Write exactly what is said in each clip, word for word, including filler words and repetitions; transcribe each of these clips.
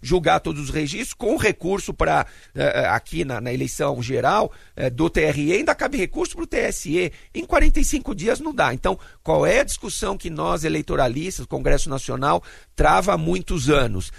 julgar todos os registros com recurso para, uh, aqui na, na eleição geral, uh, do T R E, ainda cabe recurso para o T S E. Em quarenta e cinco dias não dá. Então, qual é a discussão que nós, eleitoralistas, Congresso Nacional, trava há muitos anos?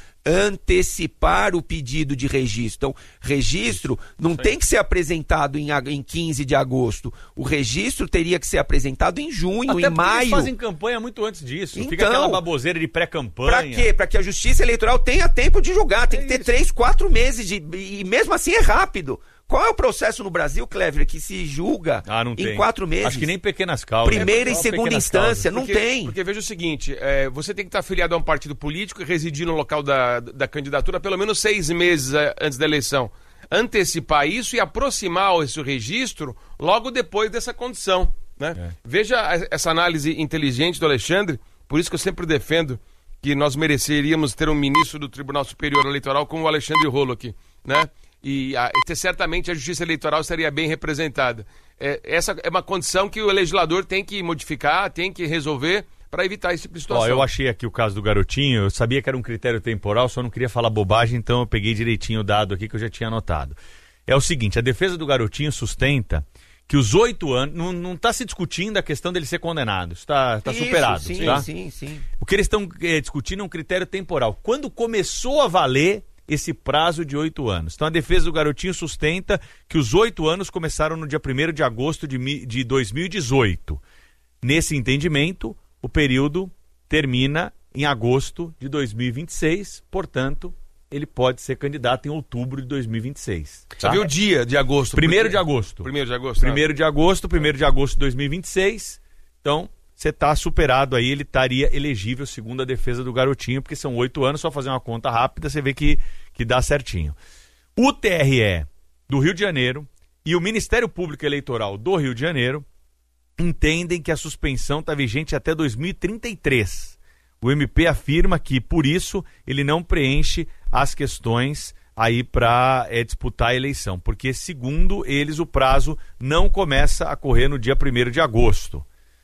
Antecipar o pedido de registro. Então, registro não tem que ser apresentado em, em quinze de agosto. O registro teria que ser apresentado em junho, Até em maio. Eles fazem campanha muito antes disso. Então, fica aquela baboseira de pré-campanha. Pra quê? Pra que a Justiça Eleitoral tenha tempo de julgar. Tem é que ter isso. três, quatro meses de... E mesmo assim é rápido. Qual é o processo no Brasil, Clever, que se julga ah, não em tem. quatro meses? Acho que nem pequenas causas. Primeira é, e segunda instância, não porque, tem. Porque veja o seguinte, é, você tem que estar afiliado a um partido político e residir no local da, da candidatura pelo menos seis meses antes da eleição. Antecipar isso e aproximar esse registro logo depois dessa condição. Né? É. Veja essa análise inteligente do Alexandre, por isso que eu sempre defendo que nós mereceríamos ter um ministro do Tribunal Superior Eleitoral como o Alexandre Rolo aqui, né? E, a, e certamente a Justiça Eleitoral estaria bem representada. É, essa é uma condição que o legislador tem que modificar, tem que resolver para evitar esse tipo de situação. Ó, eu achei aqui o caso do garotinho, eu sabia que era um critério temporal, só não queria falar bobagem, então eu peguei direitinho o dado aqui que eu já tinha anotado. É o seguinte, a defesa do garotinho sustenta que os oito anos, não está se discutindo a questão dele ser condenado, está tá superado. Sim, tá? sim, sim. O que eles estão é, discutindo é um critério temporal. Quando começou a valer esse prazo de oito anos. Então a defesa do garotinho sustenta que os oito anos começaram no dia primeiro de agosto de, de dois mil e dezoito. Nesse entendimento, o período termina em agosto de dois mil e vinte e seis, portanto, ele pode ser candidato em outubro de dois mil e vinte e seis. Tá? Sabe o dia de agosto? Primeiro de agosto. Primeiro de agosto. Primeiro de agosto, primeiro de agosto de dois mil e vinte e seis. Então, você está superado aí, ele estaria elegível segundo a defesa do garotinho, porque são oito anos, só fazer uma conta rápida, você vê que, que dá certinho. O T R E do Rio de Janeiro e o Ministério Público Eleitoral do Rio de Janeiro entendem que a suspensão está vigente até dois mil e trinta e três. O M P afirma que, por isso, ele não preenche as questões aí para é, disputar a eleição, porque, segundo eles, o prazo não começa a correr no dia primeiro de agosto.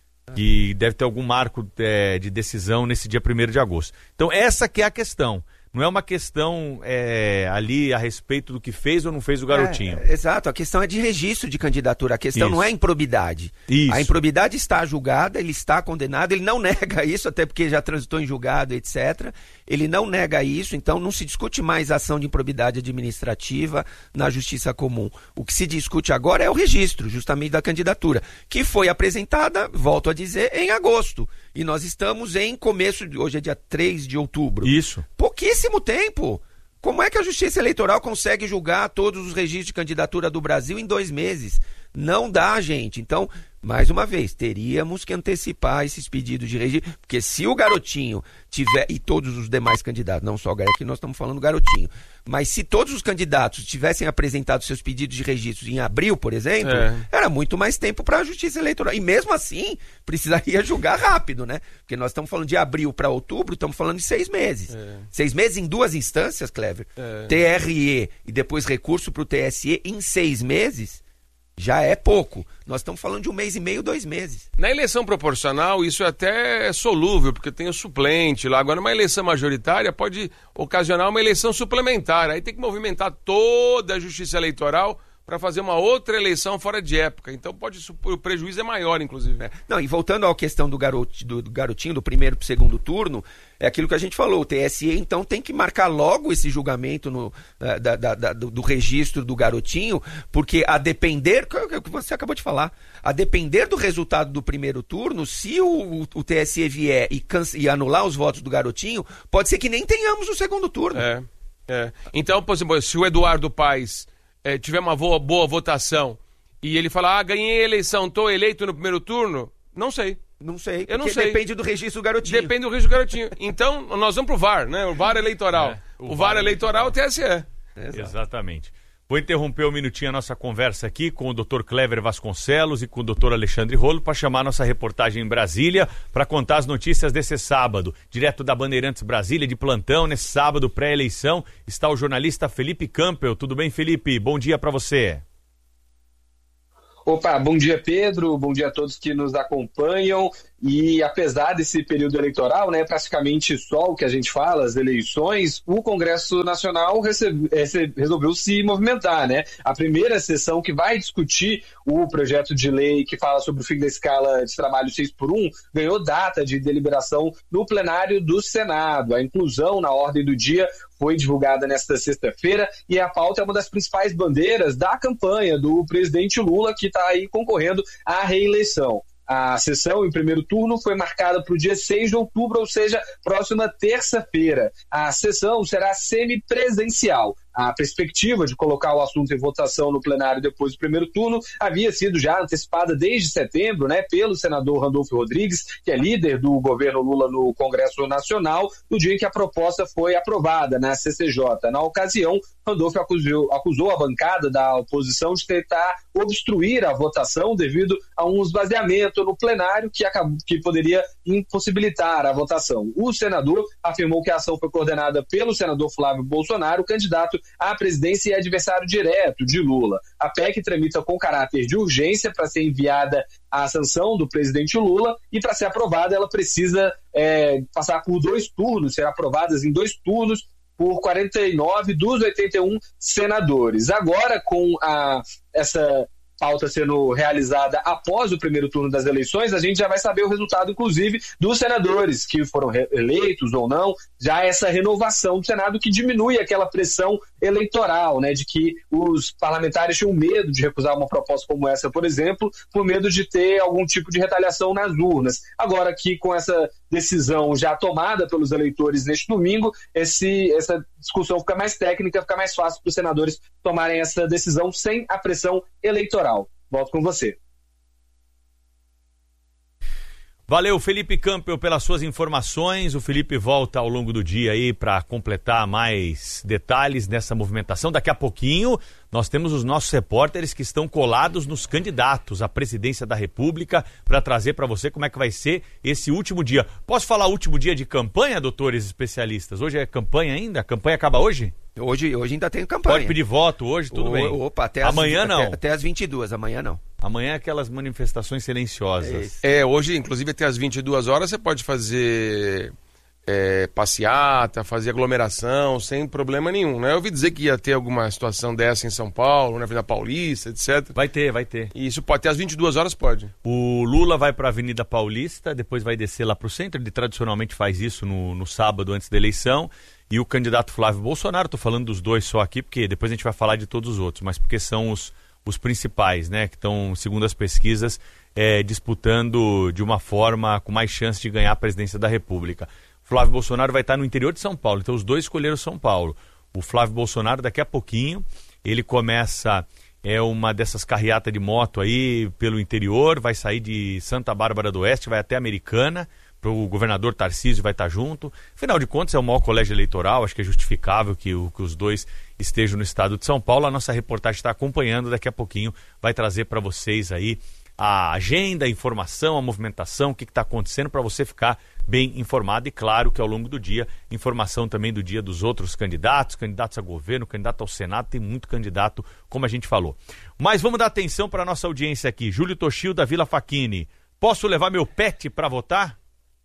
Que deve ter algum marco é, de decisão nesse dia primeiro de agosto. Então essa que é a questão. Não é uma questão é, ali a respeito do que fez ou não fez o garotinho. É, exato, a questão é de registro de candidatura. A questão isso. não é improbidade. Isso. A improbidade está julgada, ele está condenado, ele não nega isso, até porque já transitou em julgado, etcétera. Ele não nega isso, então não se discute mais a ação de improbidade administrativa na Justiça Comum. O que se discute agora é o registro, justamente da candidatura, que foi apresentada, volto a dizer, em agosto. E nós estamos em começo, de, hoje é dia três de outubro. Isso. Pouquíssimo tempo. Como é que a Justiça Eleitoral consegue julgar todos os registros de candidatura do Brasil em dois meses? Não dá, gente. Então, mais uma vez, teríamos que antecipar esses pedidos de registro, porque se o garotinho tiver, e todos os demais candidatos, não só o garotinho, nós estamos falando garotinho, mas se todos os candidatos tivessem apresentado seus pedidos de registro em abril, por exemplo, é. era muito mais tempo para a Justiça Eleitoral. E mesmo assim, precisaria julgar rápido, né? Porque nós estamos falando de abril para outubro, estamos falando de seis meses. É. Seis meses em duas instâncias, Clever. É. T R E e depois recurso para o T S E em seis meses. Já é pouco. Nós estamos falando de um mês e meio, dois meses. Na eleição proporcional, isso é até solúvel, porque tem o suplente lá. Agora, uma eleição majoritária pode ocasionar uma eleição suplementar. Aí tem que movimentar toda a Justiça Eleitoral para fazer uma outra eleição fora de época. Então pode o prejuízo é maior, inclusive. É. Não, e voltando à questão do, garot, do, do garotinho, do primeiro para o segundo turno, é aquilo que a gente falou, o T S E então tem que marcar logo esse julgamento no, da, da, da, do, do registro do garotinho, porque a depender, que é o que você acabou de falar, a depender do resultado do primeiro turno, se o, o, o T S E vier e, canse, e anular os votos do garotinho, pode ser que nem tenhamos o segundo turno. É, é. Então, por exemplo, se o Eduardo Paes É, tiver uma boa, boa votação e ele falar, ah, ganhei a eleição, tô eleito no primeiro turno, não sei. Não sei, eu não sei. Depende do registro do garotinho. Depende do registro do garotinho. Então, nós vamos pro V A R, né? O V A R eleitoral. É, o, o V A R eleitoral é o T S E. Exato. Exatamente. Vou interromper um minutinho a nossa conversa aqui com o doutor Clever Vasconcelos e com o doutor Alexandre Rolo para chamar a nossa reportagem em Brasília para contar as notícias desse sábado. Direto da Bandeirantes Brasília, de plantão, nesse sábado pré-eleição, está o jornalista Felipe Campbell. Tudo bem, Felipe? Bom dia para você. Opa, bom dia, Pedro, bom dia a todos que nos acompanham. E apesar desse período eleitoral, né, praticamente só o que a gente fala, as eleições, o Congresso Nacional recebe, recebe, resolveu se movimentar, né? A primeira sessão que vai discutir o projeto de lei que fala sobre o fim da escala de trabalho seis por um ganhou data de deliberação no plenário do Senado. A inclusão na ordem do dia foi divulgada nesta sexta-feira e a pauta é uma das principais bandeiras da campanha do presidente Lula, que está aí concorrendo à reeleição. A sessão em primeiro turno foi marcada para o dia seis de outubro, ou seja, próxima terça-feira. A sessão será semipresencial. A perspectiva de colocar o assunto em votação no plenário depois do primeiro turno havia sido já antecipada desde setembro, né, pelo senador Randolfo Rodrigues, que é líder do governo Lula no Congresso Nacional, no dia em que a proposta foi aprovada na C C J. Na ocasião, Randolfo acusou, acusou a bancada da oposição de tentar obstruir a votação devido a um esvaziamento no plenário que, acabou, que poderia impossibilitar a votação. O senador afirmou que a ação foi coordenada pelo senador Flávio Bolsonaro, candidato à presidência e adversário direto de Lula. A P E C tramita com caráter de urgência para ser enviada à sanção do presidente Lula e para ser aprovada ela precisa é, passar por dois turnos, ser aprovadas em dois turnos por quarenta e nove dos oitenta e um senadores. Agora, com a, essa pauta sendo realizada após o primeiro turno das eleições, a gente já vai saber o resultado, inclusive, dos senadores que foram eleitos ou não, já essa renovação do Senado que diminui aquela pressão eleitoral, né, de que os parlamentares tinham medo de recusar uma proposta como essa, por exemplo, por medo de ter algum tipo de retaliação nas urnas. Agora que com essa decisão já tomada pelos eleitores neste domingo, esse, essa discussão fica mais técnica, fica mais fácil para os senadores tomarem essa decisão sem a pressão eleitoral. Volto com você. Valeu, Felipe Campbell, pelas suas informações. O Felipe volta ao longo do dia aí para completar mais detalhes nessa movimentação. Daqui a pouquinho nós temos os nossos repórteres que estão colados nos candidatos à presidência da República para trazer para você como é que vai ser esse último dia. Posso falar último dia de campanha, doutores especialistas? Hoje é campanha ainda? A campanha acaba hoje? Hoje, hoje ainda tem campanha. Pode pedir voto hoje, tudo o, bem. Opa, até amanhã as, não. Até, até as vinte e duas, amanhã não. Amanhã é aquelas manifestações silenciosas. É, é, hoje, inclusive, até as vinte e duas horas você pode fazer é, passeata, fazer aglomeração, sem problema nenhum, né? Eu ouvi dizer que ia ter alguma situação dessa em São Paulo, na Avenida Paulista, etcétera. Vai ter, vai ter. E isso pode ter às vinte e duas horas, pode. O Lula vai para a Avenida Paulista, depois vai descer lá para o centro, ele tradicionalmente faz isso no, no sábado antes da eleição. E o candidato Flávio Bolsonaro, estou falando dos dois só aqui, porque depois a gente vai falar de todos os outros, mas porque são os, os principais, né, que estão, segundo as pesquisas, é, disputando de uma forma com mais chance de ganhar a presidência da República. Flávio Bolsonaro vai estar no interior de São Paulo, então os dois escolheram São Paulo. O Flávio Bolsonaro, daqui a pouquinho, ele começa é, uma dessas carreatas de moto aí pelo interior, vai sair de Santa Bárbara do Oeste, vai até Americana. O governador Tarcísio vai estar junto. Afinal de contas, é o maior colégio eleitoral, acho que é justificável que, o, que os dois estejam no estado de São Paulo. A nossa reportagem está acompanhando, daqui a pouquinho vai trazer para vocês aí a agenda, a informação, a movimentação, o que está acontecendo para você ficar bem informado. E claro que ao longo do dia, informação também do dia dos outros candidatos, candidatos a governo, candidato ao Senado, tem muito candidato, como a gente falou. Mas vamos dar atenção para a nossa audiência aqui. Júlio Toshio, da Vila Facchini. Posso levar meu pet para votar?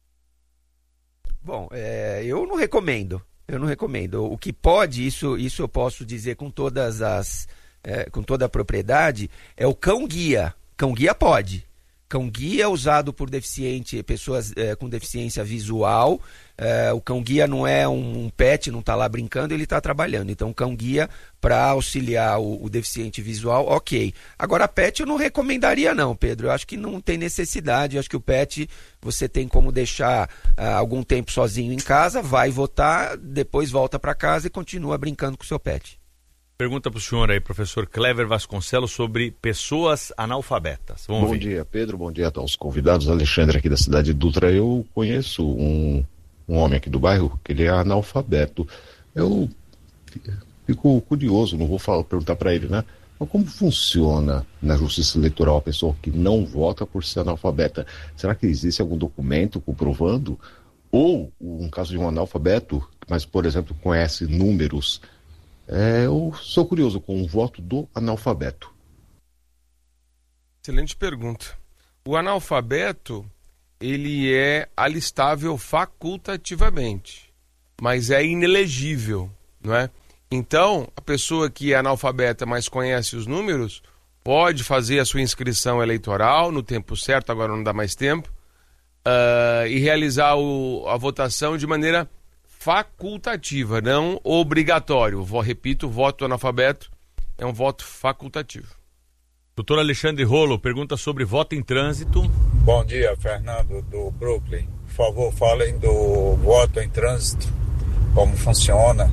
Bom, é, eu não recomendo, eu não recomendo. O que pode, isso, isso eu posso dizer com todas as, é, com toda a propriedade, é o cão-guia. Cão-guia pode. Cão-guia usado por deficiente, pessoas é, com deficiência visual. É, o cão-guia não é um, um pet, não está lá brincando, ele está trabalhando. Então, cão-guia para auxiliar o, o deficiente visual, ok. Agora, pet eu não recomendaria não, Pedro. Eu acho que não tem necessidade. Eu acho que o pet você tem como deixar ah, algum tempo sozinho em casa, vai votar, depois volta para casa e continua brincando com o seu pet. Pergunta para o senhor aí, professor Clever Vasconcelos, sobre pessoas analfabetas. Vamos Bom ver. dia, Pedro. Bom dia aos convidados. Alexandre aqui da cidade de Dutra. Eu conheço um, um homem aqui do bairro que ele é analfabeto. Eu fico curioso, não vou falar, perguntar para ele, né? Mas como funciona na justiça eleitoral a pessoa que não vota por ser analfabeta? Será que existe algum documento comprovando? Ou, um caso de um analfabeto, mas, por exemplo, conhece números... É, eu sou curioso com o voto do analfabeto. Excelente pergunta. O analfabeto, ele é alistável facultativamente, mas é inelegível, não é? Então, a pessoa que é analfabeta, mas conhece os números, pode fazer a sua inscrição eleitoral no tempo certo, agora não dá mais tempo, uh, e realizar o, a votação de maneira facultativa, não obrigatório. Vou, repito, o voto do analfabeto é um voto facultativo. Doutor Alexandre Rolo pergunta sobre voto em trânsito. Bom dia, Fernando, do Brooklyn. Por favor, falem do voto em trânsito, como funciona.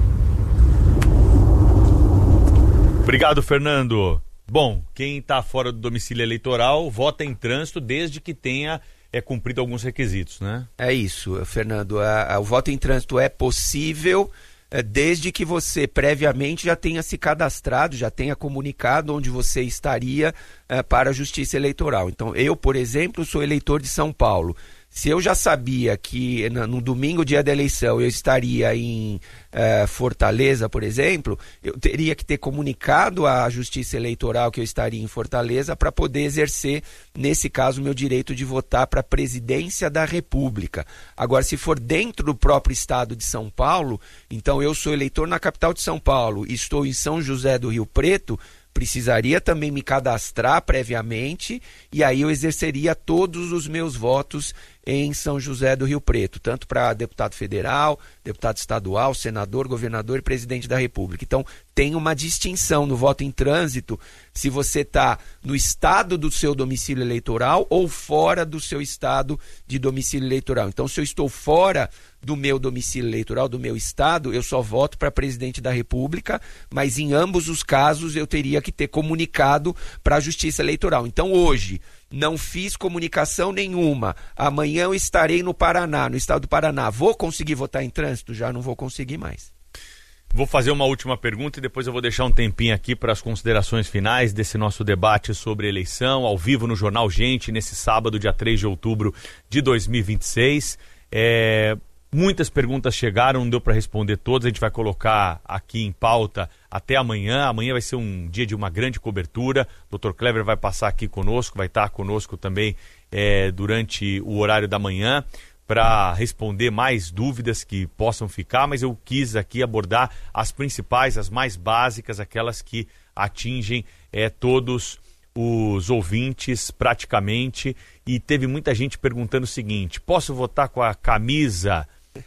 Obrigado, Fernando. Bom, quem está fora do domicílio eleitoral vota em trânsito desde que tenha é, cumprido alguns requisitos, né? É isso, Fernando. A, a, o voto em trânsito é possível é, desde que você previamente já tenha se cadastrado, já tenha comunicado onde você estaria é, para a Justiça Eleitoral. Então, eu, por exemplo, sou eleitor de São Paulo. Se eu já sabia que no domingo, dia da eleição, eu estaria em eh, Fortaleza, por exemplo, eu teria que ter comunicado à Justiça Eleitoral que eu estaria em Fortaleza para poder exercer, nesse caso, o meu direito de votar para a Presidência da República. Agora, se for dentro do próprio estado de São Paulo, então eu sou eleitor na capital de São Paulo e estou em São José do Rio Preto, precisaria também me cadastrar previamente e aí eu exerceria todos os meus votos em São José do Rio Preto, tanto para deputado federal, deputado estadual, senador, governador e presidente da República. Então, tem uma distinção no voto em trânsito se você está no estado do seu domicílio eleitoral ou fora do seu estado de domicílio eleitoral. Então, se eu estou fora do meu domicílio eleitoral, do meu estado, eu só voto para presidente da República, mas em ambos os casos eu teria que ter comunicado para a Justiça Eleitoral. Então, hoje, não fiz comunicação nenhuma. Amanhã eu estarei no Paraná, no estado do Paraná. Vou conseguir votar em trânsito? Já não vou conseguir mais. Vou fazer uma última pergunta e depois eu vou deixar um tempinho aqui para as considerações finais desse nosso debate sobre eleição, ao vivo no Jornal Gente, nesse sábado, dia três de outubro de dois mil e vinte e seis. É... Muitas perguntas chegaram, não deu para responder todas, a gente vai colocar aqui em pauta até amanhã. Amanhã vai ser um dia de uma grande cobertura, o doutor Kleber vai passar aqui conosco, vai estar conosco também é, durante o horário da manhã para responder mais dúvidas que possam ficar, mas eu quis aqui abordar as principais, as mais básicas, aquelas que atingem é, todos os ouvintes praticamente, e teve muita gente perguntando o seguinte: posso votar com a camisa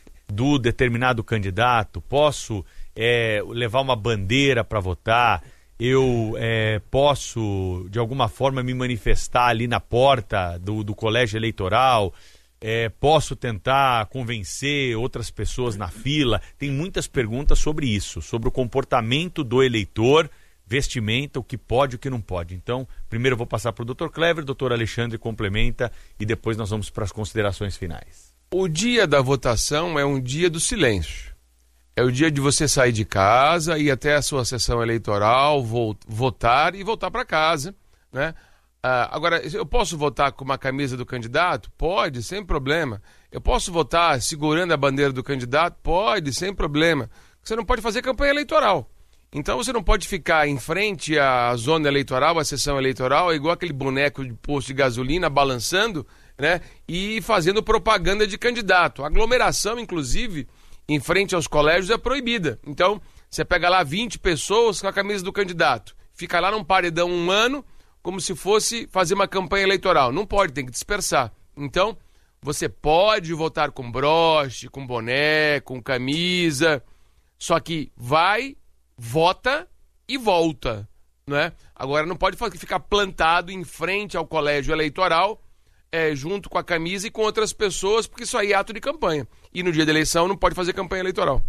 do determinado candidato? Posso é, levar uma bandeira para votar? Eu é, posso, de alguma forma, me manifestar ali na porta do, do colégio eleitoral? É, posso tentar convencer outras pessoas na fila? Tem muitas perguntas sobre isso, sobre o comportamento do eleitor, vestimenta, o que pode e o que não pode. Então, primeiro eu vou passar para o doutor Kleber, o doutor Alexandre complementa e depois nós vamos para as considerações finais. O dia da votação é um dia do silêncio. É o dia de você sair de casa, ir até a sua sessão eleitoral, votar e voltar para casa, né? Ah, agora, eu posso votar com uma camisa do candidato? Pode, sem problema. Eu posso votar segurando a bandeira do candidato? Pode, sem problema. Você não pode fazer campanha eleitoral. Então você não pode ficar em frente à zona eleitoral, à sessão eleitoral, igual aquele boneco de posto de gasolina balançando, né? E fazendo propaganda de candidato. A aglomeração, inclusive, em frente aos colégios é proibida. Então, você pega lá vinte pessoas com a camisa do candidato, fica lá num paredão um ano, como se fosse fazer uma campanha eleitoral. Não pode, tem que dispersar. Então, você pode votar com broche, com boné, com camisa, só que vai, vota e volta, né? Agora, não pode ficar plantado em frente ao colégio eleitoral, é, junto com a camisa e com outras pessoas, porque isso aí é ato de campanha. E no dia da eleição não pode fazer campanha eleitoral.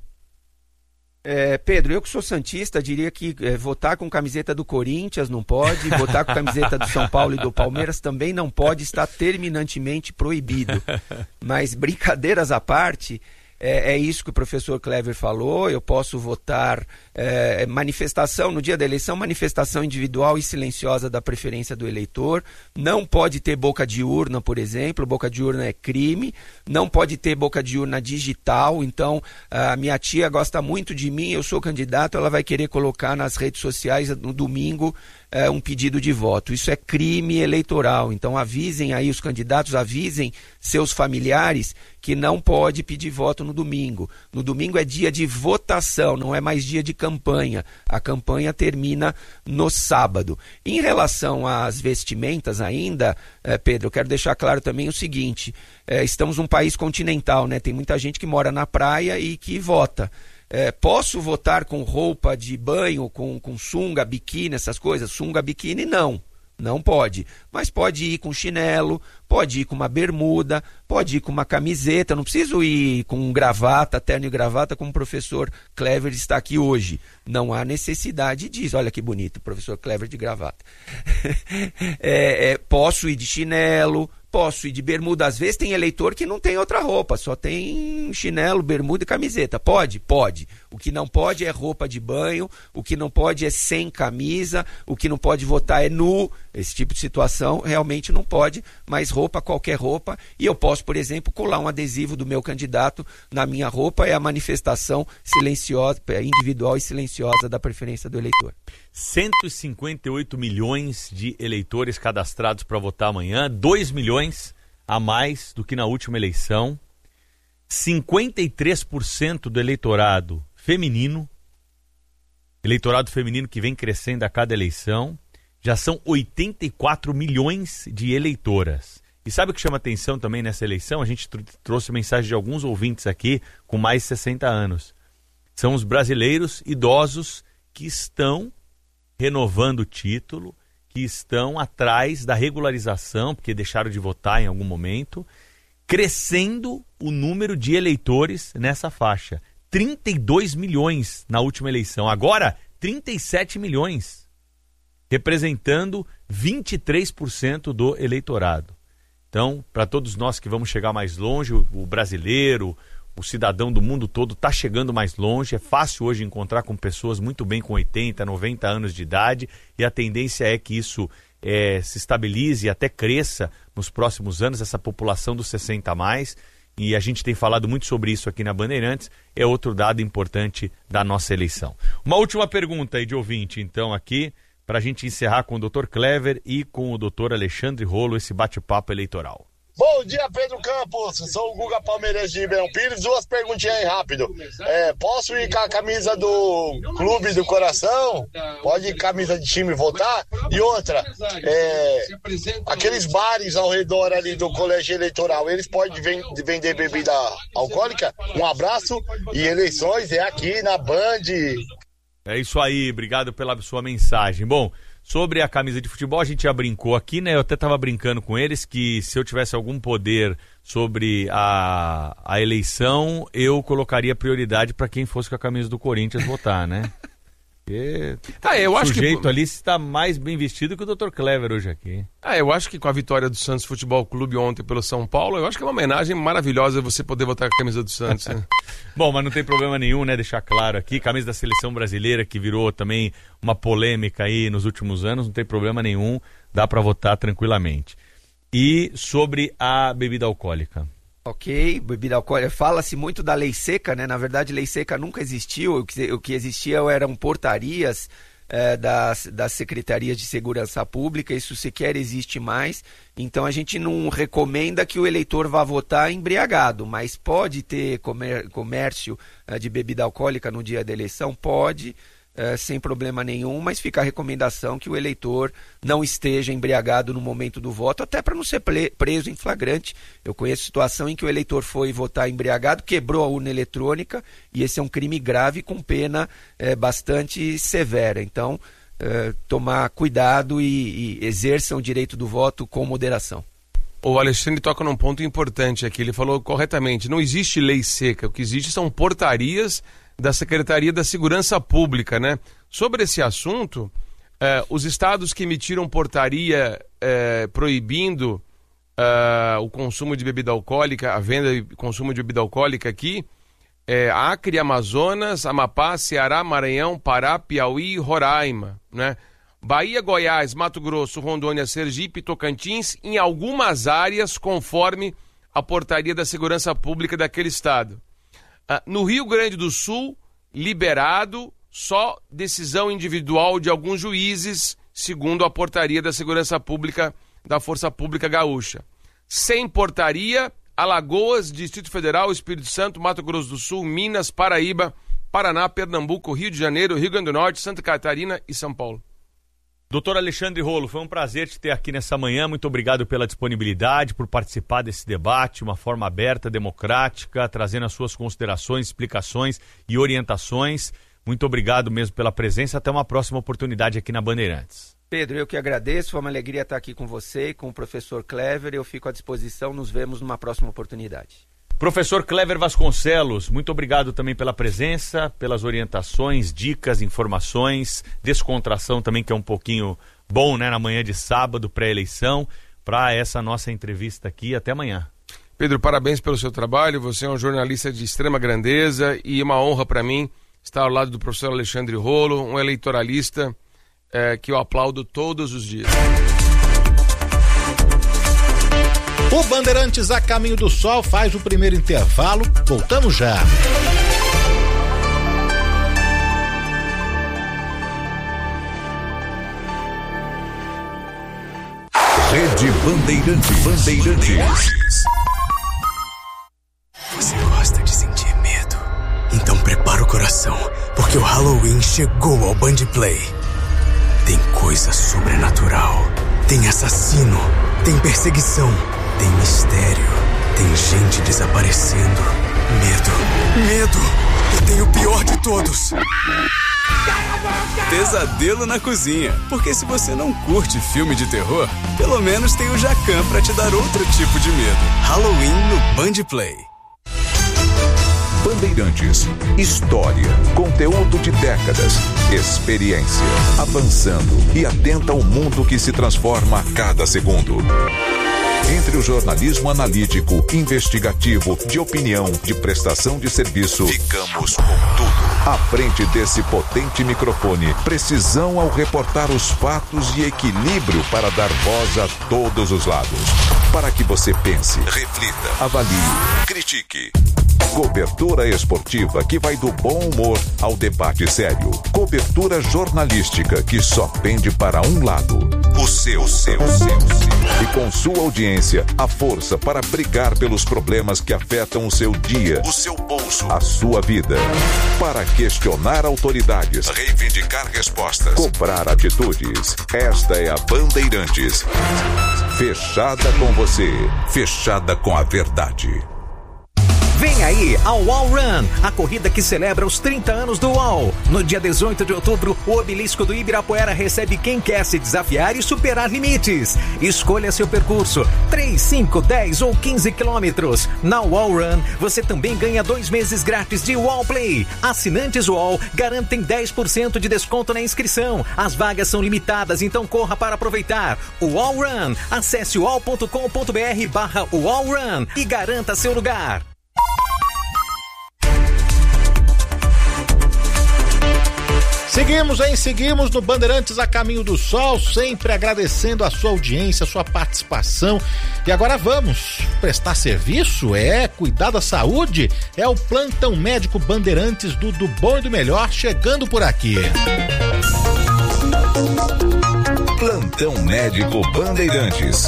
É, Pedro, eu que sou santista, diria que é, votar com camiseta do Corinthians não pode, votar com camiseta do São Paulo e do Palmeiras também não pode, está terminantemente proibido. Mas brincadeiras à parte, é, é isso que o professor Clever falou, eu posso votar é, manifestação, no dia da eleição, manifestação individual e silenciosa da preferência do eleitor, não pode ter boca de urna, por exemplo, boca de urna é crime, não pode ter boca de urna digital, então a minha tia gosta muito de mim, eu sou candidato, ela vai querer colocar nas redes sociais no domingo é, um pedido de voto, isso é crime eleitoral, então avisem aí os candidatos, avisem seus familiares que não pode pedir voto no domingo. No domingo é dia de votação, não é mais dia de campanha. A campanha termina no sábado. Em relação às vestimentas ainda, eh, Pedro, eu quero deixar claro também o seguinte, eh, estamos num país continental, né? Tem muita gente que mora na praia e que vota. É, posso votar com roupa de banho, com, com sunga, biquíni, essas coisas? Sunga, biquíni, não. Não pode, mas pode ir com chinelo, pode ir com uma bermuda, pode ir com uma camiseta, não preciso ir com gravata, terno e gravata como o professor Clever está aqui hoje. Não há necessidade disso. Olha que bonito, professor Clever de gravata. é, é, posso ir de chinelo, posso ir de bermuda. Às vezes tem eleitor que não tem outra roupa, só tem chinelo, bermuda e camiseta. Pode? Pode. O que não pode é roupa de banho, o que não pode é sem camisa, o que não pode votar é nu. Esse tipo de situação realmente não pode, mas roupa, qualquer roupa. E eu posso, por exemplo, colar um adesivo do meu candidato na minha roupa, é a manifestação silenciosa, individual e silenciosa da preferência do eleitor. cento e cinquenta e oito milhões de eleitores cadastrados para votar amanhã, dois milhões a mais do que na última eleição, cinquenta e três por cento do eleitorado feminino, eleitorado feminino que vem crescendo a cada eleição, já são oitenta e quatro milhões de eleitoras. E sabe o que chama atenção também nessa eleição? A gente tr- trouxe mensagem de alguns ouvintes aqui com mais de sessenta anos. São os brasileiros idosos que estão renovando o título, que estão atrás da regularização, porque deixaram de votar em algum momento, crescendo o número de eleitores nessa faixa. trinta e dois milhões na última eleição, agora trinta e sete milhões, representando vinte e três por cento do eleitorado. Então, para todos nós que vamos chegar mais longe, o, o brasileiro, o cidadão do mundo todo está chegando mais longe, é fácil hoje encontrar com pessoas muito bem com oitenta, noventa anos de idade, e a tendência é que isso é, se estabilize e até cresça nos próximos anos, essa população dos sessenta a mais, e a gente tem falado muito sobre isso aqui na Bandeirantes, é outro dado importante da nossa eleição. Uma última pergunta aí de ouvinte, então, aqui, para a gente encerrar com o doutor Clever e com o doutor Alexandre Rolo, esse bate-papo eleitoral. Bom dia, Pedro Campos. Sou o Guga Palmeirense de Ribeirão Pires. Duas perguntinhas aí rápido. É, posso ir com a camisa do Clube do Coração? Pode ir com a camisa de time votar? E outra, é, aqueles bares ao redor ali do colégio eleitoral, eles podem vender bebida alcoólica? Um abraço e eleições é aqui na Band. É isso aí, obrigado pela sua mensagem. Bom, sobre a camisa de futebol, a gente já brincou aqui, né? Eu até estava brincando com eles que se eu tivesse algum poder sobre a, a eleição, eu colocaria prioridade para quem fosse com a camisa do Corinthians votar, né? Porque ah, eu o acho sujeito que... ali está mais bem vestido que o doutor Clever hoje aqui. Ah, eu acho que com a vitória do Santos Futebol Clube ontem pelo São Paulo, eu acho que é uma homenagem maravilhosa você poder votar com a camisa do Santos. Né? Bom, mas não tem problema nenhum, né? Deixar claro aqui, camisa da seleção brasileira que virou também uma polêmica aí nos últimos anos, não tem problema nenhum, dá para votar tranquilamente. E sobre a bebida alcoólica? Ok, bebida alcoólica, fala-se muito da lei seca, né? Na verdade, lei seca nunca existiu, o que, o que existia eram portarias é, das, das secretarias de segurança pública, isso sequer existe mais, então a gente não recomenda que o eleitor vá votar embriagado, mas pode ter comer, comércio é, de bebida alcoólica no dia da eleição? Pode, é, sem problema nenhum, mas fica a recomendação que o eleitor não esteja embriagado no momento do voto, até para não ser preso em flagrante. Eu conheço situação em que o eleitor foi votar embriagado, quebrou a urna eletrônica, e esse é um crime grave com pena é, bastante severa. Então, é, tomar cuidado e, e exerçam o direito do voto com moderação. O Alexandre toca num ponto importante aqui, ele falou corretamente, não existe lei seca, o que existe são portarias da Secretaria da Segurança Pública, né? Sobre esse assunto, eh, os estados que emitiram portaria eh, proibindo eh, o consumo de bebida alcoólica, a venda e consumo de bebida alcoólica aqui, é, Acre, Amazonas, Amapá, Ceará, Maranhão, Pará, Piauí e Roraima, né? Bahia, Goiás, Mato Grosso, Rondônia, Sergipe, Tocantins, em algumas áreas, conforme a portaria da Segurança Pública daquele estado. Ah, no Rio Grande do Sul, liberado, só decisão individual de alguns juízes, segundo a portaria da Segurança Pública da Força Pública Gaúcha. Sem portaria, Alagoas, Distrito Federal, Espírito Santo, Mato Grosso do Sul, Minas, Paraíba, Paraná, Pernambuco, Rio de Janeiro, Rio Grande do Norte, Santa Catarina e São Paulo. Doutor Alexandre Rolo, foi um prazer te ter aqui nessa manhã. Muito obrigado pela disponibilidade, por participar desse debate, uma forma aberta, democrática, trazendo as suas considerações, explicações e orientações. Muito obrigado mesmo pela presença. Até uma próxima oportunidade aqui na Bandeirantes. Pedro, eu que agradeço. Foi uma alegria estar aqui com você e com o professor Clever. Eu fico à disposição. Nos vemos numa próxima oportunidade. Professor Clever Vasconcelos, muito obrigado também pela presença, pelas orientações, dicas, informações, descontração também, que é um pouquinho bom, né, na manhã de sábado, pré-eleição, para essa nossa entrevista aqui. Até amanhã. Pedro, parabéns pelo seu trabalho. Você é um jornalista de extrema grandeza e uma honra para mim estar ao lado do professor Alexandre Rolo, um eleitoralista é, que eu aplaudo todos os dias. O Bandeirantes a Caminho do Sol faz o primeiro intervalo. Voltamos já. Rede Bandeirantes. Bandeirantes. Você gosta de sentir medo? Então prepara o coração, porque o Halloween chegou ao Band Play. Tem coisa sobrenatural, tem assassino, tem perseguição, tem mistério, tem gente desaparecendo. Medo, medo, e tem o pior de todos. Pesadelo na cozinha, porque se você não curte filme de terror, pelo menos tem o Jacan pra te dar outro tipo de medo. Halloween no Band Play. Bandeirantes, história, conteúdo de décadas, experiência, avançando e atenta ao mundo que se transforma a cada segundo. Entre o jornalismo analítico, investigativo, de opinião, de prestação de serviço, ficamos com tudo. À frente desse potente microfone, precisão ao reportar os fatos e equilíbrio para dar voz a todos os lados. Para que você pense, reflita, avalie, critique. Cobertura esportiva que vai do bom humor ao debate sério. Cobertura jornalística que só pende para um lado. O seu, o seu, o seu, o seu. E com sua audiência, a força para brigar pelos problemas que afetam o seu dia, o seu bolso, a sua vida. Para questionar autoridades, reivindicar respostas, cobrar atitudes. Esta é a Bandeirantes. Fechada com você, fechada com a verdade. Vem aí a UOL Run, a corrida que celebra os trinta anos do UOL. No dia dezoito de outubro, o obelisco do Ibirapuera recebe quem quer se desafiar e superar limites. Escolha seu percurso, três, cinco, dez ou quinze quilômetros. Na UOL Run, você também ganha dois meses grátis de UOL Play. Assinantes UOL garantem dez por cento de desconto na inscrição. As vagas são limitadas, então corra para aproveitar. UOL Run, acesse uol ponto com ponto br barra UOL Run e garanta seu lugar. Seguimos, hein? Seguimos no Bandeirantes a Caminho do Sol, sempre agradecendo a sua audiência, a sua participação. E agora vamos prestar serviço? É, cuidar da saúde? É o Plantão Médico Bandeirantes do, do Bom e do Melhor chegando por aqui. Plantão Médico Bandeirantes.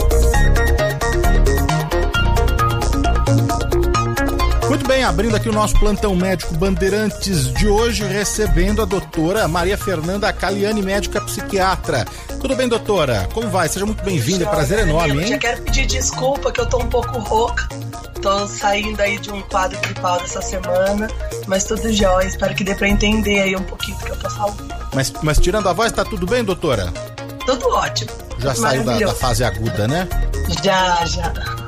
Muito bem, abrindo aqui o nosso Plantão Médico Bandeirantes de hoje, recebendo a doutora Maria Fernanda Caliani, médica psiquiatra. Tudo bem, doutora? Como vai? Seja muito bem-vinda, é prazer enorme, hein? Já quero pedir desculpa que eu tô um pouco rouca, tô saindo aí de um quadro gripal dessa semana, mas tudo jóia, espero que dê pra entender aí um pouquinho do que eu tô falando. Mas, mas tirando a voz, tá tudo bem, doutora? Tudo ótimo. Já tudo saiu da, da fase aguda, né? Já, já.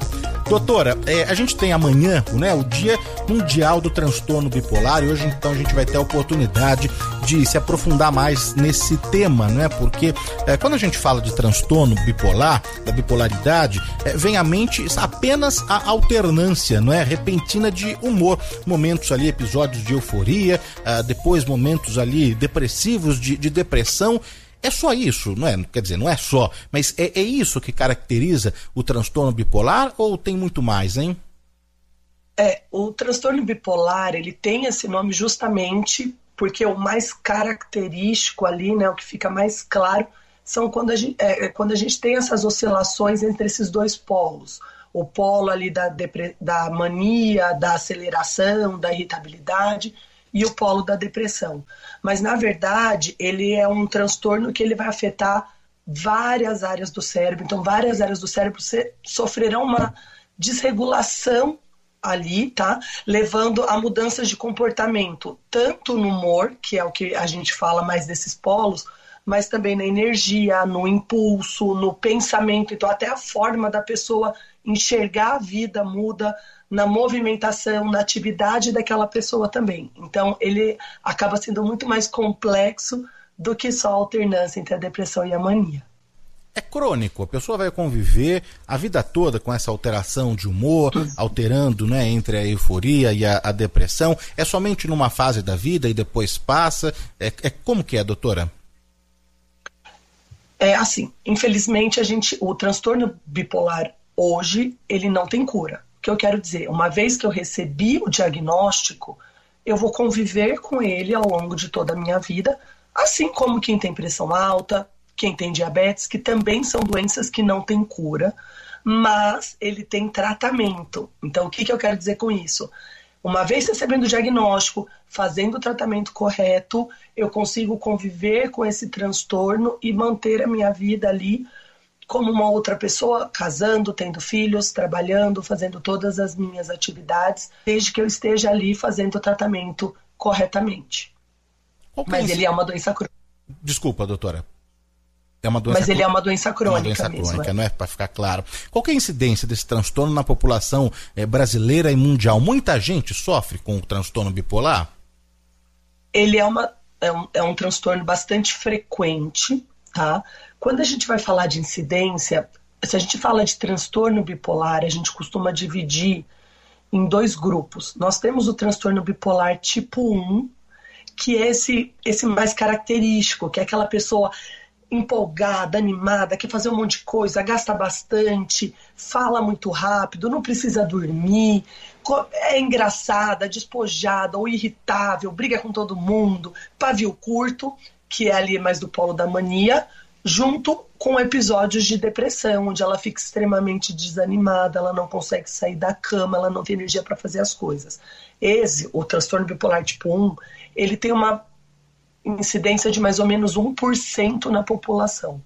Doutora, é, a gente tem amanhã, né, o Dia Mundial do Transtorno Bipolar, e hoje então a gente vai ter a oportunidade de se aprofundar mais nesse tema, né? Porque é, quando a gente fala de transtorno bipolar, da bipolaridade, é, vem à mente apenas a alternância, não é? Repentina de humor, momentos ali, episódios de euforia, uh, depois momentos ali depressivos, de, de depressão. É só isso, não é? Quer dizer, não é só, mas é, é isso que caracteriza o transtorno bipolar ou tem muito mais, hein? É, o transtorno bipolar, ele tem esse nome justamente porque o mais característico ali, né, o que fica mais claro, são quando a gente, é, quando a gente tem essas oscilações entre esses dois polos. O polo ali da, depre, da mania, da aceleração, da irritabilidade, e o polo da depressão. Mas, na verdade, ele é um transtorno que ele vai afetar várias áreas do cérebro. Então, várias áreas do cérebro sofrerão uma desregulação ali, tá? Levando a mudanças de comportamento, tanto no humor, que é o que a gente fala mais desses polos, mas também na energia, no impulso, no pensamento. Então, até a forma da pessoa enxergar a vida muda, na movimentação, na atividade daquela pessoa também. Então, ele acaba sendo muito mais complexo do que só a alternância entre a depressão e a mania. É crônico, a pessoa vai conviver a vida toda com essa alteração de humor, alterando, né, entre a euforia e a, a depressão. É somente numa fase da vida e depois passa? É, é como que é, doutora? É assim, infelizmente, a gente, o transtorno bipolar hoje, ele não tem cura. O que eu quero dizer, uma vez que eu recebi o diagnóstico, eu vou conviver com ele ao longo de toda a minha vida, assim como quem tem pressão alta, quem tem diabetes, que também são doenças que não têm cura, mas ele tem tratamento. Então, o que, que eu quero dizer com isso? Uma vez recebendo o diagnóstico, fazendo o tratamento correto, eu consigo conviver com esse transtorno e manter a minha vida ali como uma outra pessoa, casando, tendo filhos, trabalhando, fazendo todas as minhas atividades, desde que eu esteja ali fazendo o tratamento corretamente. Mas ele é uma doença crônica. Desculpa, doutora. É uma doença Mas ele cr... é uma doença crônica, uma doença mesmo, crônica, é. não é? Para ficar claro. Qual que é a incidência desse transtorno na população é, brasileira e mundial? Muita gente sofre com o transtorno bipolar? Ele é, uma, é, um, é um transtorno bastante frequente, tá? Quando a gente vai falar de incidência, se a gente fala de transtorno bipolar, a gente costuma dividir em dois grupos. Nós temos o transtorno bipolar tipo um, que é esse, esse mais característico, que é aquela pessoa empolgada, animada, quer fazer um monte de coisa, gasta bastante, fala muito rápido, não precisa dormir, é engraçada, despojada ou irritável, briga com todo mundo, pavio curto, que é ali mais do polo da mania, junto com episódios de depressão, onde ela fica extremamente desanimada, ela não consegue sair da cama, ela não tem energia para fazer as coisas. Esse, o transtorno bipolar tipo um, ele tem uma incidência de mais ou menos um por cento na população.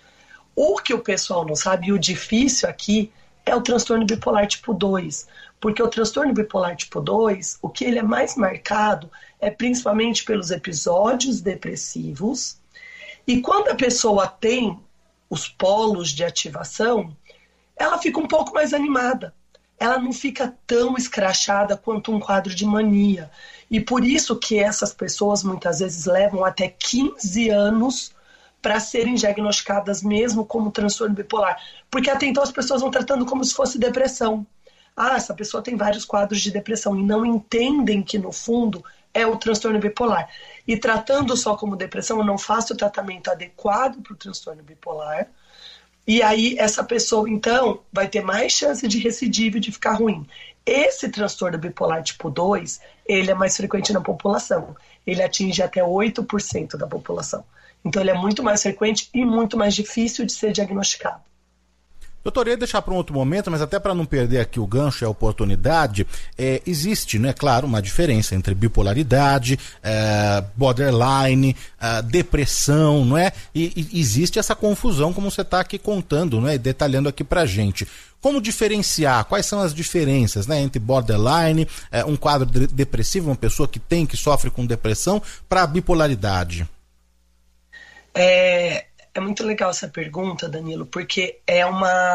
O que o pessoal não sabe, e o difícil aqui, é o transtorno bipolar tipo dois. Porque o transtorno bipolar tipo dois, o que ele é mais marcado é principalmente pelos episódios depressivos. E quando a pessoa tem os polos de ativação, ela fica um pouco mais animada. Ela não fica tão escrachada quanto um quadro de mania. E por isso que essas pessoas muitas vezes levam até quinze anos para serem diagnosticadas mesmo como transtorno bipolar. Porque até então as pessoas vão tratando como se fosse depressão. Ah, essa pessoa tem vários quadros de depressão e não entendem que no fundo é o transtorno bipolar. E tratando só como depressão, eu não faço o tratamento adequado para o transtorno bipolar. E aí essa pessoa, então, vai ter mais chance de recidiva e de ficar ruim. Esse transtorno bipolar tipo dois, ele é mais frequente na população. Ele atinge até oito por cento da população. Então ele é muito mais frequente e muito mais difícil de ser diagnosticado. Doutor, eu ia deixar para um outro momento, mas até para não perder aqui o gancho e a oportunidade, é, existe, né, claro, uma diferença entre bipolaridade, é, borderline, é, depressão, não é? E, e existe essa confusão, como você está aqui contando, não é? E detalhando aqui para a gente. Como diferenciar? Quais são as diferenças, né, entre borderline, é, um quadro de- depressivo, uma pessoa que tem, que sofre com depressão, para a bipolaridade? É, é muito legal essa pergunta, Danilo, porque é uma,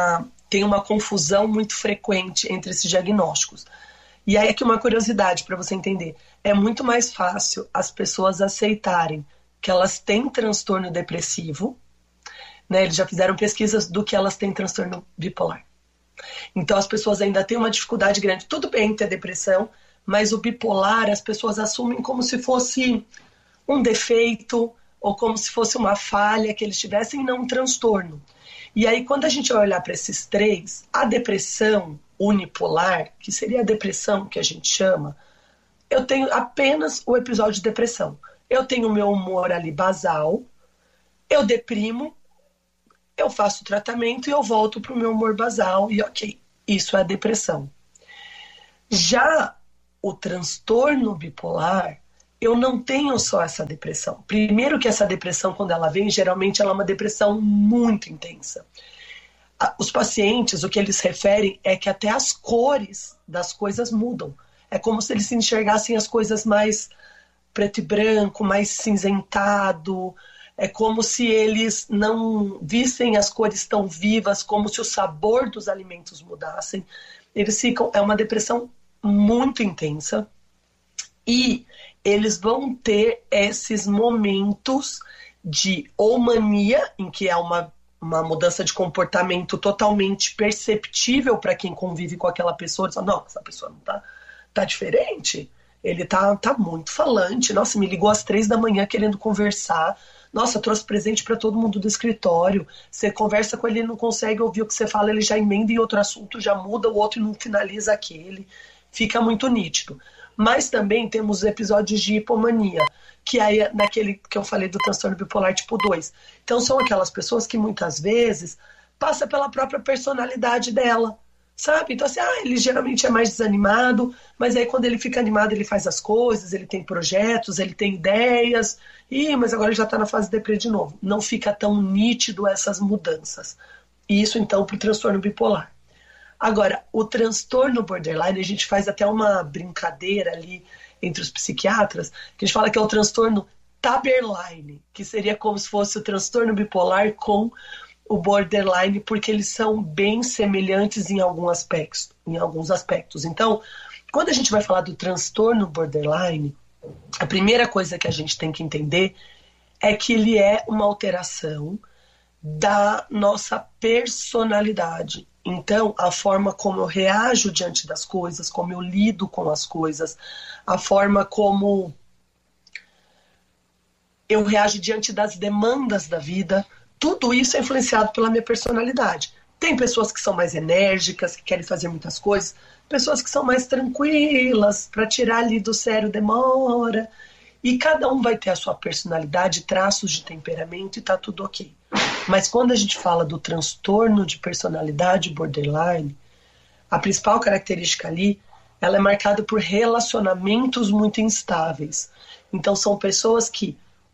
tem uma confusão muito frequente entre esses diagnósticos. E aí aqui uma curiosidade para você entender. É muito mais fácil as pessoas aceitarem que elas têm transtorno depressivo, né? Eles já fizeram pesquisas do que elas têm transtorno bipolar. Então as pessoas ainda têm uma dificuldade grande. Tudo bem ter depressão, mas o bipolar as pessoas assumem como se fosse um defeito ou como se fosse uma falha que eles tivessem e não um transtorno. E aí quando a gente vai olhar para esses três, a depressão unipolar, que seria a depressão que a gente chama, eu tenho apenas o episódio de depressão. Eu tenho o meu humor ali basal, eu deprimo, eu faço tratamento e eu volto para o meu humor basal e ok, isso é a depressão. Já o transtorno bipolar, eu não tenho só essa depressão. Primeiro que essa depressão, quando ela vem, geralmente ela é uma depressão muito intensa. Os pacientes, o que eles referem é que até as cores das coisas mudam. É como se eles se enxergassem as coisas mais preto e branco, mais cinzentado. É como se eles não vissem as cores tão vivas, como se o sabor dos alimentos mudassem. Eles ficam, é uma depressão muito intensa. E eles vão ter esses momentos de ou mania, em que é uma uma mudança de comportamento totalmente perceptível para quem convive com aquela pessoa. Diz, não, essa pessoa não tá, tá diferente, ele tá, tá muito falante, nossa, me ligou às três da manhã querendo conversar, nossa, trouxe presente para todo mundo do escritório, você conversa com ele, ele não consegue ouvir o que você fala, ele já emenda em outro assunto, já muda o outro e não finaliza aquele, fica muito nítido. Mas também temos episódios de hipomania, que aí é naquele que eu falei do transtorno bipolar tipo dois. Então são aquelas pessoas que muitas vezes passa pela própria personalidade dela, sabe? Então assim, ah, ele geralmente é mais desanimado, mas aí quando ele fica animado ele faz as coisas, ele tem projetos, ele tem ideias, e mas agora ele já está na fase de deprê de novo. Não fica tão nítido essas mudanças. E isso então para o transtorno bipolar. Agora, o transtorno borderline, a gente faz até uma brincadeira ali entre os psiquiatras, que a gente fala que é o transtorno taberline, que seria como se fosse o transtorno bipolar com o borderline, porque eles são bem semelhantes em, algum aspectos, em alguns aspectos. Então, quando a gente vai falar do transtorno borderline, a primeira coisa que a gente tem que entender é que ele é uma alteração da nossa personalidade. Então, a forma como eu reajo diante das coisas, como eu lido com as coisas, a forma como eu reajo diante das demandas da vida, tudo isso é influenciado pela minha personalidade. Tem pessoas que são mais enérgicas, que querem fazer muitas coisas, pessoas que são mais tranquilas, para tirar ali do sério demora, e cada um vai ter a sua personalidade, traços de temperamento e tá tudo ok. Mas quando a gente fala do transtorno de personalidade borderline, a principal característica ali, ela é marcada por relacionamentos muito instáveis. Então são pessoas que,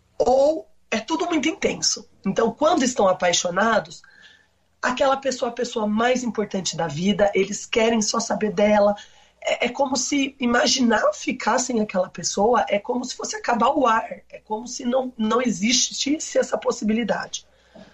ou é tudo muito intenso. Então quando estão apaixonados, aquela pessoa é a pessoa mais importante da vida, eles querem só saber dela. É, é como se imaginar ficar sem aquela pessoa, é como se fosse acabar o ar, é como se não, não existisse essa possibilidade.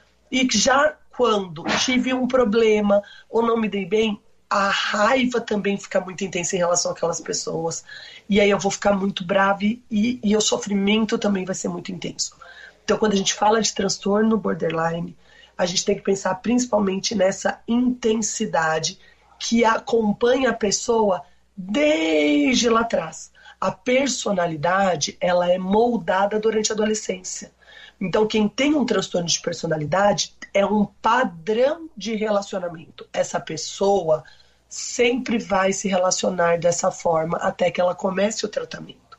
E já quando tive um problema ou não me dei bem, a raiva também fica muito intensa em relação àquelas pessoas. E aí eu vou ficar muito brava e, e o sofrimento também vai ser muito intenso. Então quando a gente fala de transtorno borderline, a gente tem que pensar principalmente nessa intensidade que acompanha a pessoa desde lá atrás. A personalidade, ela é moldada durante a adolescência. Então, quem tem um transtorno de personalidade é um padrão de relacionamento. Essa pessoa sempre vai se relacionar dessa forma até que ela comece o tratamento.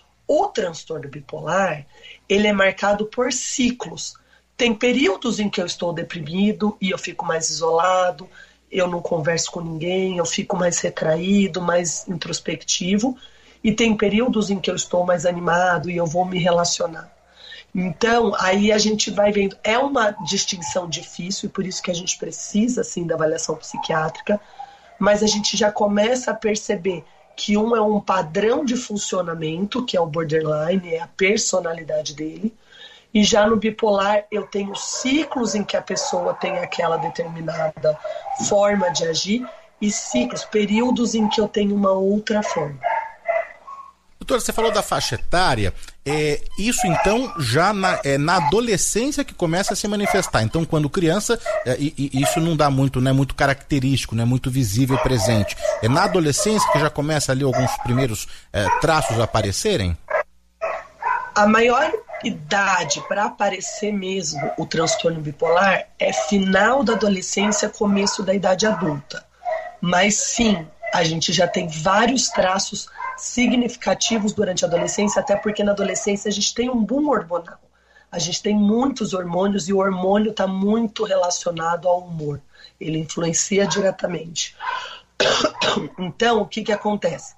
O transtorno bipolar, ele é marcado por ciclos. Tem períodos em que eu estou deprimido e eu fico mais isolado, eu não converso com ninguém, eu fico mais retraído, mais introspectivo. E tem períodos em que eu estou mais animado e eu vou me relacionar. Então, aí a gente vai vendo, é uma distinção difícil e por isso que a gente precisa, sim, da avaliação psiquiátrica, mas a gente já começa a perceber que um é um padrão de funcionamento, que é o borderline, é a personalidade dele, E já no bipolar, eu tenho ciclos em que a pessoa tem aquela determinada forma de agir e ciclos, períodos em que eu tenho uma outra forma. Doutora, você falou da faixa etária, é, isso então já na, é, na adolescência que começa a se manifestar. Então, quando criança, é, e, e isso não dá muito, não é muito característico, não é muito visível e presente. É na adolescência que já começa ali alguns primeiros é, traços a aparecerem? A maior idade para aparecer mesmo o transtorno bipolar é final da adolescência, começo da idade adulta. Mas sim, a gente já tem vários traços significativos durante a adolescência, até porque na adolescência a gente tem um boom hormonal. A gente tem muitos hormônios e o hormônio está muito relacionado ao humor. Ele influencia diretamente. Então, o que que acontece?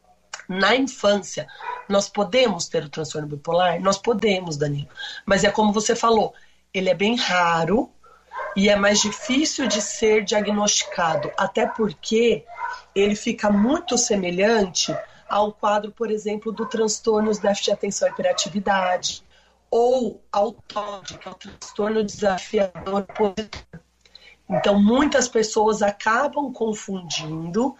Na infância, nós podemos ter o transtorno bipolar? Nós podemos, Danilo. Mas é como você falou, ele é bem raro e é mais difícil de ser diagnosticado, até porque ele fica muito semelhante ao quadro, por exemplo, do transtorno de déficit de atenção e hiperatividade, ou ao T O D, que é o transtorno desafiador opositor. Então, muitas pessoas acabam confundindo,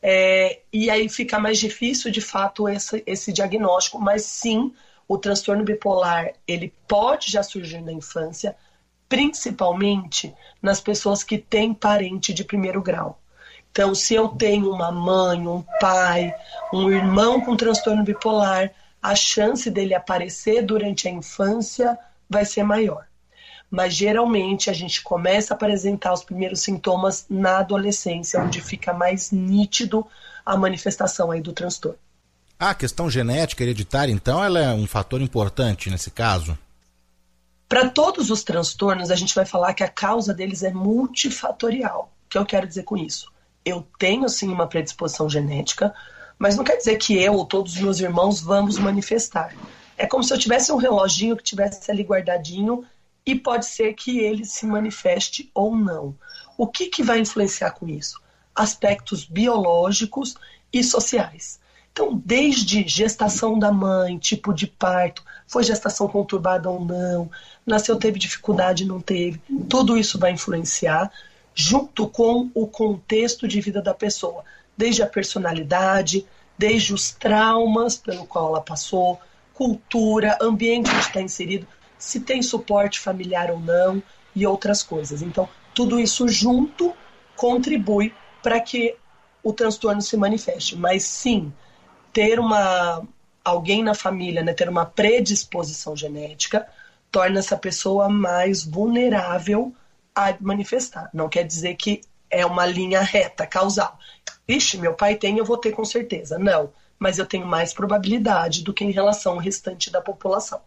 é, e aí fica mais difícil, de fato, esse, esse diagnóstico, mas sim, o transtorno bipolar, ele pode já surgir na infância, principalmente nas pessoas que têm parente de primeiro grau. Então, se eu tenho uma mãe, um pai, um irmão com transtorno bipolar, a chance dele aparecer durante a infância vai ser maior. Mas, geralmente, a gente começa a apresentar os primeiros sintomas na adolescência, onde fica mais nítido a manifestação aí do transtorno. Ah, a questão genética hereditária, então, ela é um fator importante nesse caso? Para todos os transtornos, a gente vai falar que a causa deles é multifatorial. O que eu quero dizer com isso? Eu tenho, sim, uma predisposição genética, mas não quer dizer que eu ou todos os meus irmãos vamos manifestar. É como se eu tivesse um reloginho que tivesse ali guardadinho e pode ser que ele se manifeste ou não. O que, que vai influenciar com isso? Aspectos biológicos e sociais. Então, desde gestação da mãe, tipo de parto, foi gestação conturbada ou não, nasceu, teve dificuldade, não teve, tudo isso vai influenciar, junto com o contexto de vida da pessoa, desde a personalidade, desde os traumas pelo qual ela passou, cultura, ambiente onde está inserido, se tem suporte familiar ou não e outras coisas. Então, tudo isso junto contribui para que o transtorno se manifeste. Mas sim, ter uma, alguém na família, né, ter uma predisposição genética, torna essa pessoa mais vulnerável a manifestar. Não quer dizer que é uma linha reta, causal. Ixi, meu pai tem, eu vou ter com certeza. Não, mas eu tenho mais probabilidade do que em relação ao restante da população.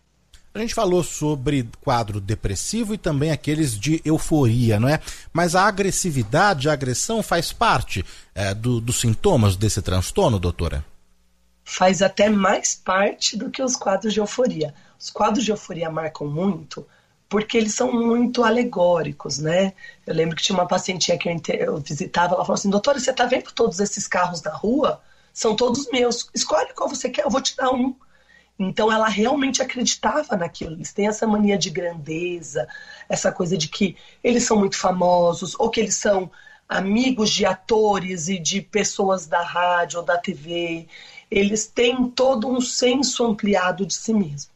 A gente falou sobre quadro depressivo e também aqueles de euforia, não é? Mas a agressividade, a agressão faz parte é, do, dos sintomas desse transtorno, doutora? Faz até mais parte do que os quadros de euforia. Os quadros de euforia marcam muito porque eles são muito alegóricos, né? Eu lembro que tinha uma pacientinha que eu, inter... eu visitava, ela falou assim, doutora, você tá vendo todos esses carros na rua? São todos meus. Escolhe qual você quer, eu vou te dar um. Então ela realmente acreditava naquilo. Eles têm essa mania de grandeza, essa coisa de que eles são muito famosos, ou que eles são amigos de atores e de pessoas da rádio ou da T V. Eles têm todo um senso ampliado de si mesmo.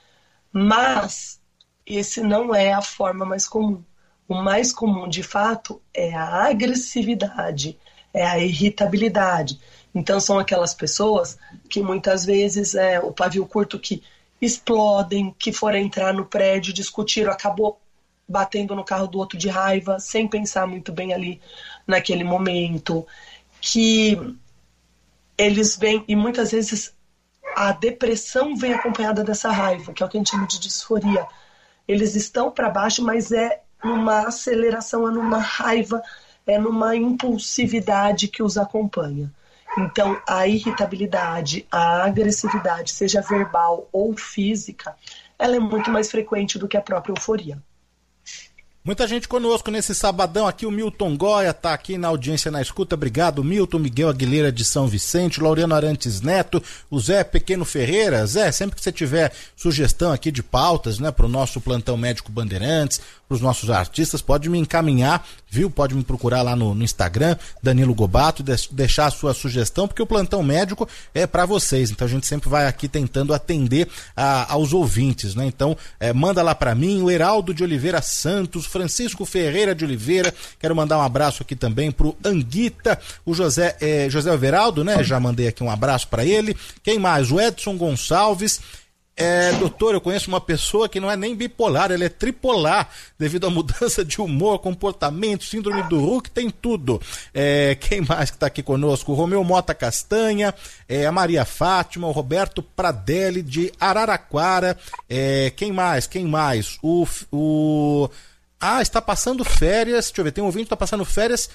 Mas esse não é a forma mais comum. O mais comum, de fato, é a agressividade, é a irritabilidade. Então são aquelas pessoas que muitas vezes é o pavio curto, que explodem, que foram entrar no prédio, discutiram, acabou batendo no carro do outro de raiva, sem pensar muito bem ali naquele momento, que eles vêm, e muitas vezes a depressão vem acompanhada dessa raiva, que é o que a gente chama de disforia. Eles estão para baixo, mas é numa aceleração, é numa raiva, é numa impulsividade que os acompanha. Então, a irritabilidade, a agressividade, seja verbal ou física, ela é muito mais frequente do que a própria euforia. Muita gente conosco nesse sabadão aqui, o Milton Goya tá aqui na audiência, na escuta, obrigado Milton, Miguel Aguilera de São Vicente, Laureano Arantes Neto, o Zé Pequeno Ferreira. Zé, sempre que você tiver sugestão aqui de pautas, né, pro nosso Plantão Médico Bandeirantes, pros nossos artistas, pode me encaminhar, viu? Pode me procurar lá no, no Instagram, Danilo Gobato, de, deixar a sua sugestão, porque o Plantão Médico é para vocês, então a gente sempre vai aqui tentando atender a, aos ouvintes, né? Então, é, manda lá para mim, o Heraldo de Oliveira Santos, Francisco Ferreira de Oliveira, quero mandar um abraço aqui também pro Anguita, o José, é, José Everaldo, né? Já mandei aqui um abraço para ele. Quem mais? O Edson Gonçalves. É, doutor, eu conheço uma pessoa que não é nem bipolar, ela é tripolar, devido à mudança de humor, comportamento, síndrome do Hulk, tem tudo. É, quem mais que está aqui conosco? O Romeu Mota Castanha, é, a Maria Fátima, o Roberto Pradelli de Araraquara, é, quem mais? Quem mais? O, o... Ah, está passando férias, deixa eu ver, tem um ouvinte que está passando férias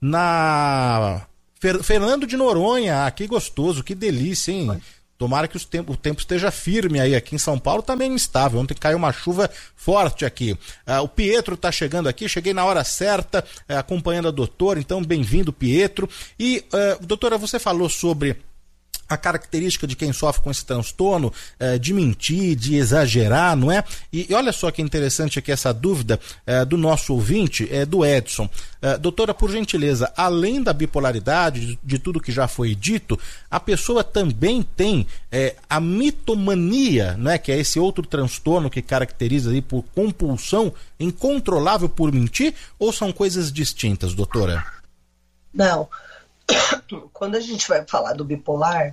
na... Fer... Fernando de Noronha, ah, que gostoso, que delícia, hein? Vai. Tomara que os tempo, o tempo esteja firme aí. Aqui em São Paulo tá meio instável. Ontem caiu uma chuva forte aqui. Ah, o Pietro tá chegando aqui. Cheguei na hora certa, eh, acompanhando a doutora. Então, bem-vindo, Pietro. E, eh, doutora, você falou sobre a característica de quem sofre com esse transtorno, eh, de mentir, de exagerar, não é? E, e olha só que interessante aqui essa dúvida eh, do nosso ouvinte, eh, do Edson. Eh, doutora, por gentileza, além da bipolaridade, de, de tudo que já foi dito, a pessoa também tem eh, a mitomania, não é? Que é esse outro transtorno que caracteriza aí por compulsão incontrolável por mentir, ou são coisas distintas, doutora? Não. Quando a gente vai falar do bipolar,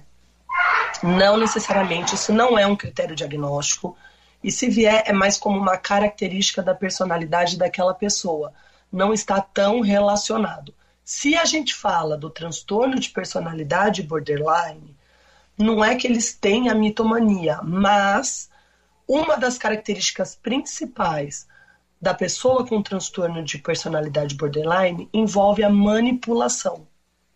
não necessariamente, isso não é um critério diagnóstico, e se vier é mais como uma característica da personalidade daquela pessoa, não está tão relacionado. Se a gente fala do transtorno de personalidade borderline, não é que eles têm a mitomania, mas uma das características principais da pessoa com transtorno de personalidade borderline envolve a manipulação.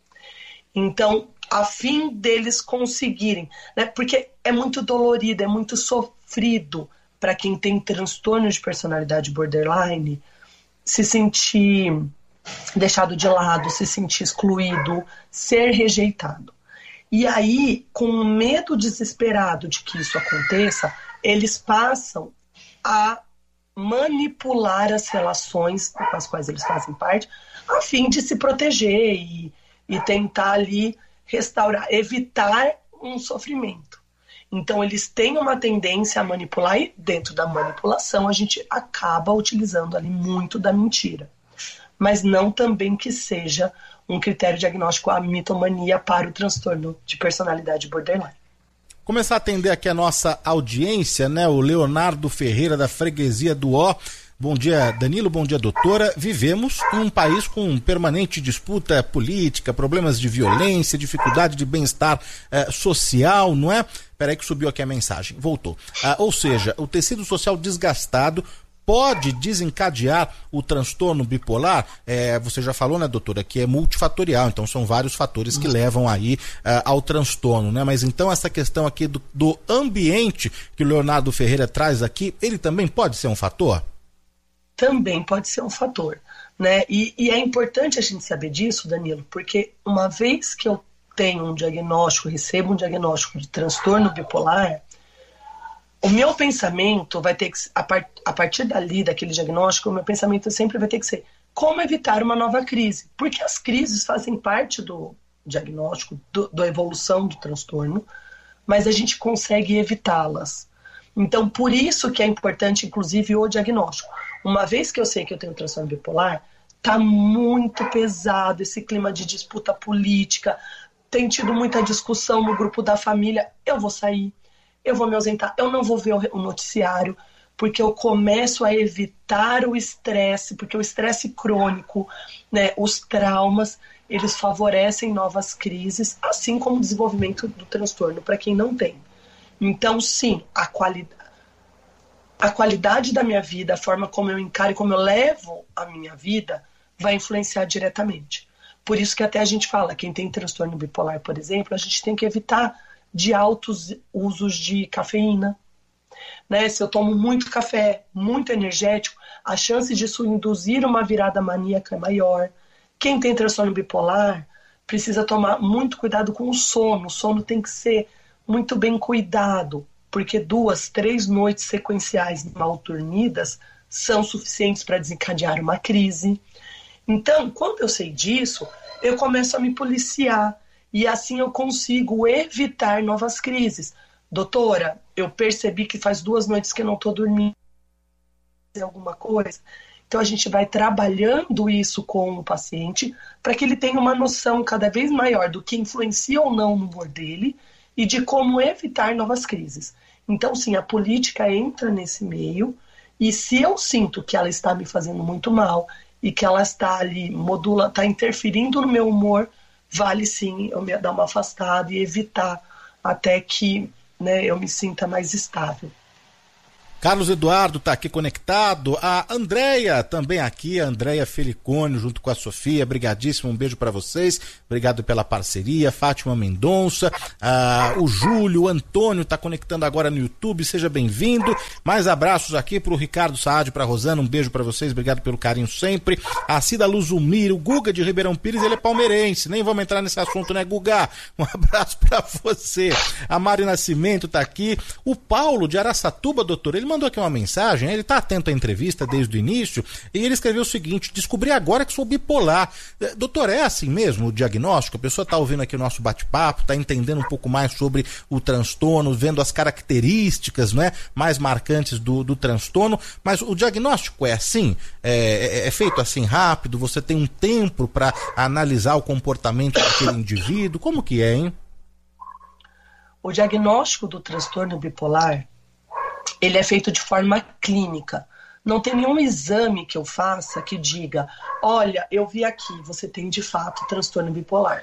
Então, a fim deles conseguirem, né, porque é muito dolorido, é muito sofrido para quem tem transtorno de personalidade borderline se sentir deixado de lado, se sentir excluído, ser rejeitado. E aí, com o medo desesperado de que isso aconteça, eles passam a manipular as relações com as quais eles fazem parte, a fim de se proteger e e tentar ali restaurar, evitar um sofrimento. Então, eles têm uma tendência a manipular e dentro da manipulação a gente acaba utilizando ali muito da mentira. Mas não também que seja um critério diagnóstico a mitomania para o transtorno de personalidade borderline. Começar a atender aqui a nossa audiência, né? O Leonardo Ferreira da Freguesia do Ó. Bom dia, Danilo, bom dia, doutora. Vivemos em um país com permanente disputa política, problemas de violência, dificuldade de bem-estar eh, social, não é? Peraí que subiu aqui a mensagem, voltou. Ah, ou seja, o tecido social desgastado pode desencadear o transtorno bipolar? É, você já falou, né, doutora, que é multifatorial, então são vários fatores que levam aí uh, ao transtorno, né? Mas então essa questão aqui do, do ambiente que o Leonardo Ferreira traz aqui, ele também pode ser um fator? Também pode ser um fator, né? E, e é importante a gente saber disso, Danilo, porque uma vez que eu tenho um diagnóstico, recebo um diagnóstico de transtorno bipolar, o meu pensamento vai ter que, a, part, a partir dali, daquele diagnóstico, o meu pensamento sempre vai ter que ser como evitar uma nova crise, porque as crises fazem parte do diagnóstico, do, da evolução do transtorno, mas a gente consegue evitá-las. Então, por isso que é importante, inclusive, o diagnóstico. Uma vez que eu sei que eu tenho transtorno bipolar, tá muito pesado esse clima de disputa política, tem tido muita discussão no grupo da família, eu vou sair, eu vou me ausentar, eu não vou ver o noticiário, porque eu começo a evitar o estresse, porque o estresse crônico, né, os traumas, eles favorecem novas crises, assim como o desenvolvimento do transtorno para quem não tem. Então, sim, a qualidade, a qualidade da minha vida, a forma como eu encaro e como eu levo a minha vida, vai influenciar diretamente. Por isso que até a gente fala, quem tem transtorno bipolar, por exemplo, a gente tem que evitar de altos usos de cafeína, né? Se eu tomo muito café, muito energético, a chance disso induzir uma virada maníaca é maior. Quem tem transtorno bipolar precisa tomar muito cuidado com o sono. O sono tem que ser muito bem cuidado, porque duas, três noites sequenciais mal dormidas são suficientes para desencadear uma crise. Então, quando eu sei disso, eu começo a me policiar e assim eu consigo evitar novas crises. Doutora, eu percebi que faz duas noites que eu não estou dormindo, alguma coisa. Então a gente vai trabalhando isso com o paciente para que ele tenha uma noção cada vez maior do que influencia ou não no humor dele e de como evitar novas crises. Então sim, a política entra nesse meio e se eu sinto que ela está me fazendo muito mal e que ela está ali, modula, está interferindo no meu humor, vale sim eu me dar uma afastada e evitar até que, né, eu me sinta mais estável. Carlos Eduardo está aqui conectado, a Andréia também aqui, a Andréia Felicone junto com a Sofia, brigadíssimo, um beijo para vocês, obrigado pela parceria, Fátima Mendonça, ah, o Júlio, o Antônio está conectando agora no YouTube, seja bem-vindo, mais abraços aqui para o Ricardo Saad, para a Rosana, um beijo para vocês, obrigado pelo carinho sempre, a Cida Luzumir, o Guga de Ribeirão Pires, ele é palmeirense, nem vamos entrar nesse assunto, né, Guga? Um abraço para você, a Mari Nascimento está aqui, o Paulo de Araçatuba, doutor, ele mandou aqui uma mensagem, ele está atento à entrevista desde o início, e ele escreveu o seguinte: descobri agora que sou bipolar. Doutor, é assim mesmo o diagnóstico? A pessoa está ouvindo aqui o nosso bate-papo, está entendendo um pouco mais sobre o transtorno, vendo as características, né, mais marcantes do, do transtorno, mas o diagnóstico é assim? É, é, é feito assim rápido? Você tem um tempo para analisar o comportamento daquele indivíduo? Como que é, hein? O diagnóstico do transtorno bipolar, ele é feito de forma clínica. Não tem nenhum exame que eu faça que diga, olha, eu vi aqui, você tem de fato transtorno bipolar.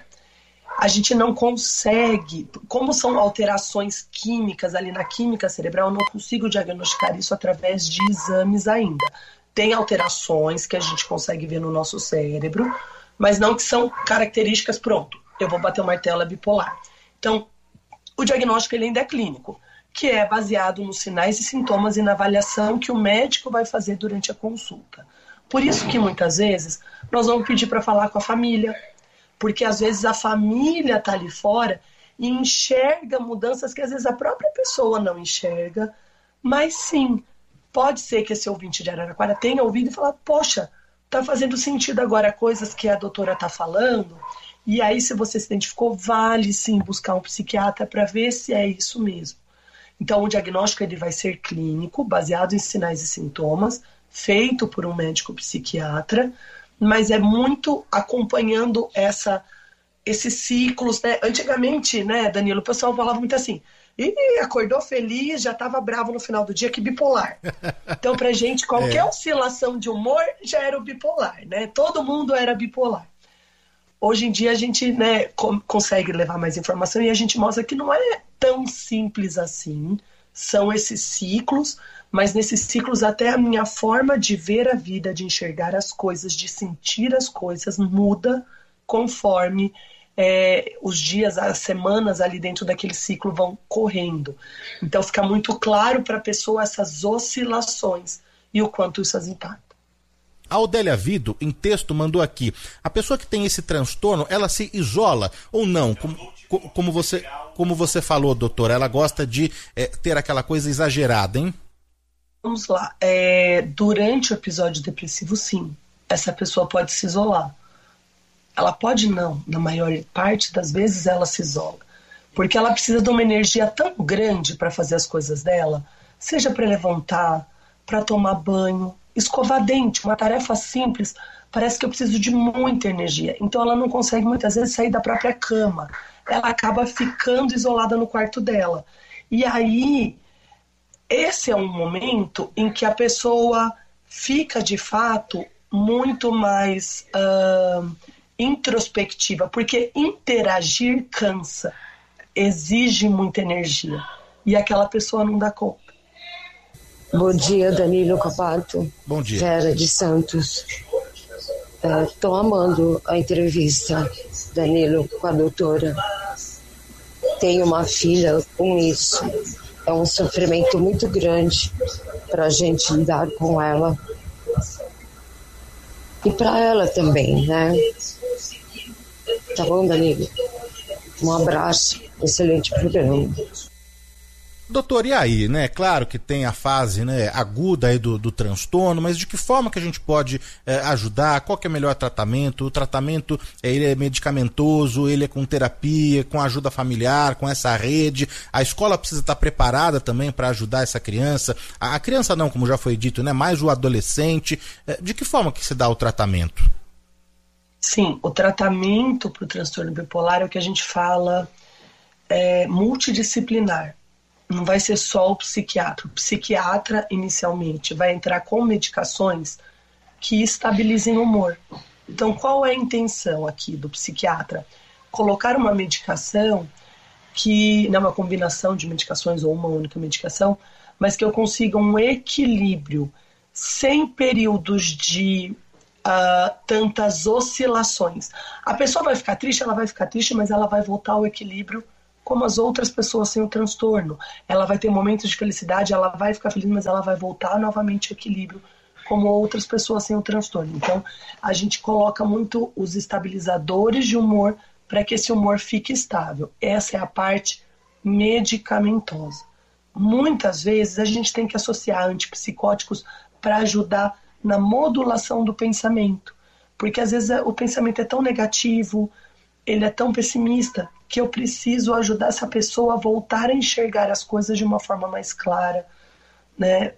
A gente não consegue, como são alterações químicas ali na química cerebral, eu não consigo diagnosticar isso através de exames ainda. Tem alterações que a gente consegue ver no nosso cérebro, mas não que são características, pronto, eu vou bater o martelo, é bipolar. Então, o diagnóstico ele ainda é clínico, que é baseado nos sinais e sintomas e na avaliação que o médico vai fazer durante a consulta. Por isso que muitas vezes nós vamos pedir para falar com a família, porque às vezes a família está ali fora e enxerga mudanças que às vezes a própria pessoa não enxerga, mas sim, pode ser que esse ouvinte de Araraquara tenha ouvido e falar, poxa, está fazendo sentido agora coisas que a doutora está falando, e aí se você se identificou, vale sim buscar um psiquiatra para ver se é isso mesmo. Então, o diagnóstico ele vai ser clínico, baseado em sinais e sintomas, feito por um médico psiquiatra, mas é muito acompanhando essa, esses ciclos, né? Antigamente, né, Danilo, o pessoal falava muito assim, ih, acordou feliz, já estava bravo no final do dia, que bipolar. Então, pra gente, qualquer é. oscilação de humor já era o bipolar, né? Todo mundo era bipolar. Hoje em dia a gente, né, com, consegue levar mais informação e a gente mostra que não é tão simples assim, são esses ciclos, mas nesses ciclos até a minha forma de ver a vida, de enxergar as coisas, de sentir as coisas muda conforme é, os dias, as semanas ali dentro daquele ciclo vão correndo. Então fica muito claro para a pessoa essas oscilações e o quanto isso as impacta. A Odélia Vido, em texto, mandou aqui, a pessoa que tem esse transtorno, ela se isola ou não? Como, como, você, como você falou, doutora, ela gosta de é, ter aquela coisa exagerada, hein? Vamos lá. É, durante o episódio depressivo, sim, essa pessoa pode se isolar. Ela pode não, na maior parte das vezes ela se isola. Porque ela precisa de uma energia tão grande para fazer as coisas dela, seja para levantar, para tomar banho, escovar dente, uma tarefa simples, parece que eu preciso de muita energia. Então ela não consegue muitas vezes sair da própria cama. Ela acaba ficando isolada no quarto dela. E aí, esse é um momento em que a pessoa fica, de fato, muito mais uh, introspectiva, porque interagir cansa, exige muita energia. E aquela pessoa não dá conta. Bom dia, Danilo Capato. Bom dia. Vera de Santos. Estou é, amando a entrevista, Danilo, com a doutora. Tenho uma filha com isso. é um sofrimento muito grande para a gente lidar com ela. E para ela também, né? Tá bom, Danilo? Um abraço, excelente programa. Doutor, e aí, né? Claro que tem a fase, né, aguda aí do, do transtorno, mas de que forma que a gente pode é, ajudar? Qual que é o melhor tratamento? O tratamento é, ele é medicamentoso, ele é com terapia, com ajuda familiar, com essa rede. A escola precisa estar preparada também para ajudar essa criança. A, a criança não, como já foi dito, né? Mais o adolescente. É, de que forma que se dá o tratamento? Sim, o tratamento para o transtorno bipolar é o que a gente fala é, multidisciplinar. Não vai ser só o psiquiatra. O psiquiatra, inicialmente, vai entrar com medicações que estabilizem o humor. Então, qual é a intenção aqui do psiquiatra? Colocar uma medicação que, não é uma combinação de medicações ou uma única medicação, mas que eu consiga um equilíbrio, sem períodos de uh, tantas oscilações. A pessoa vai ficar triste, ela vai ficar triste, mas ela vai voltar ao equilíbrio como as outras pessoas sem o transtorno. Ela vai ter momentos de felicidade, ela vai ficar feliz, mas ela vai voltar novamente ao equilíbrio, como outras pessoas sem o transtorno. Então, a gente coloca muito os estabilizadores de humor para que esse humor fique estável. Essa é a parte medicamentosa. Muitas vezes, a gente tem que associar antipsicóticos para ajudar na modulação do pensamento. Porque, às vezes, o pensamento é tão negativo, ele é tão pessimista, que eu preciso ajudar essa pessoa a voltar a enxergar as coisas de uma forma mais clara, né,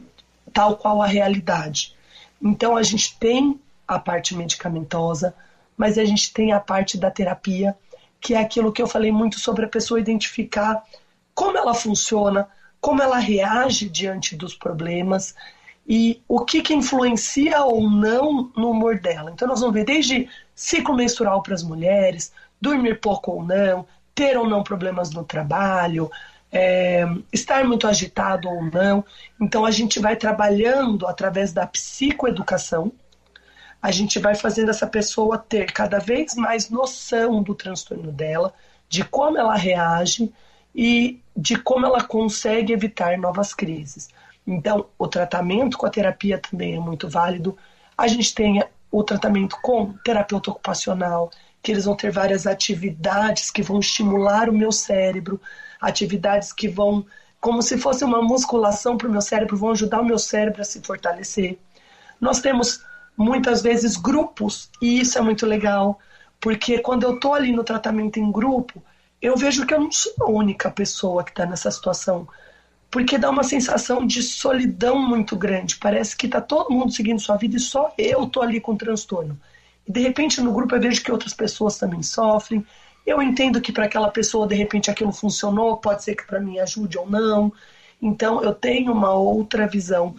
tal qual a realidade. Então a gente tem a parte medicamentosa, mas a gente tem a parte da terapia, que é aquilo que eu falei muito sobre a pessoa identificar como ela funciona, como ela reage diante dos problemas e o que, que influencia ou não no humor dela. Então nós vamos ver desde ciclo menstrual para as mulheres, dormir pouco ou não, ter ou não problemas no trabalho, é, estar muito agitado ou não. Então a gente vai trabalhando através da psicoeducação, a gente vai fazendo essa pessoa ter cada vez mais noção do transtorno dela, de como ela reage e de como ela consegue evitar novas crises. Então o tratamento com a terapia também é muito válido. A gente tem o tratamento com terapeuta ocupacional, que eles vão ter várias atividades que vão estimular o meu cérebro, atividades que vão, como se fosse uma musculação para o meu cérebro, vão ajudar o meu cérebro a se fortalecer. Nós temos, muitas vezes, grupos, e isso é muito legal, porque quando eu estou ali no tratamento em grupo, eu vejo que eu não sou a única pessoa que está nessa situação, porque dá uma sensação de solidão muito grande, parece que está todo mundo seguindo sua vida e só eu estou ali com transtorno. E de repente no grupo eu vejo que outras pessoas também sofrem. Eu entendo que para aquela pessoa de repente aquilo funcionou, pode ser que para mim ajude ou não. Então eu tenho uma outra visão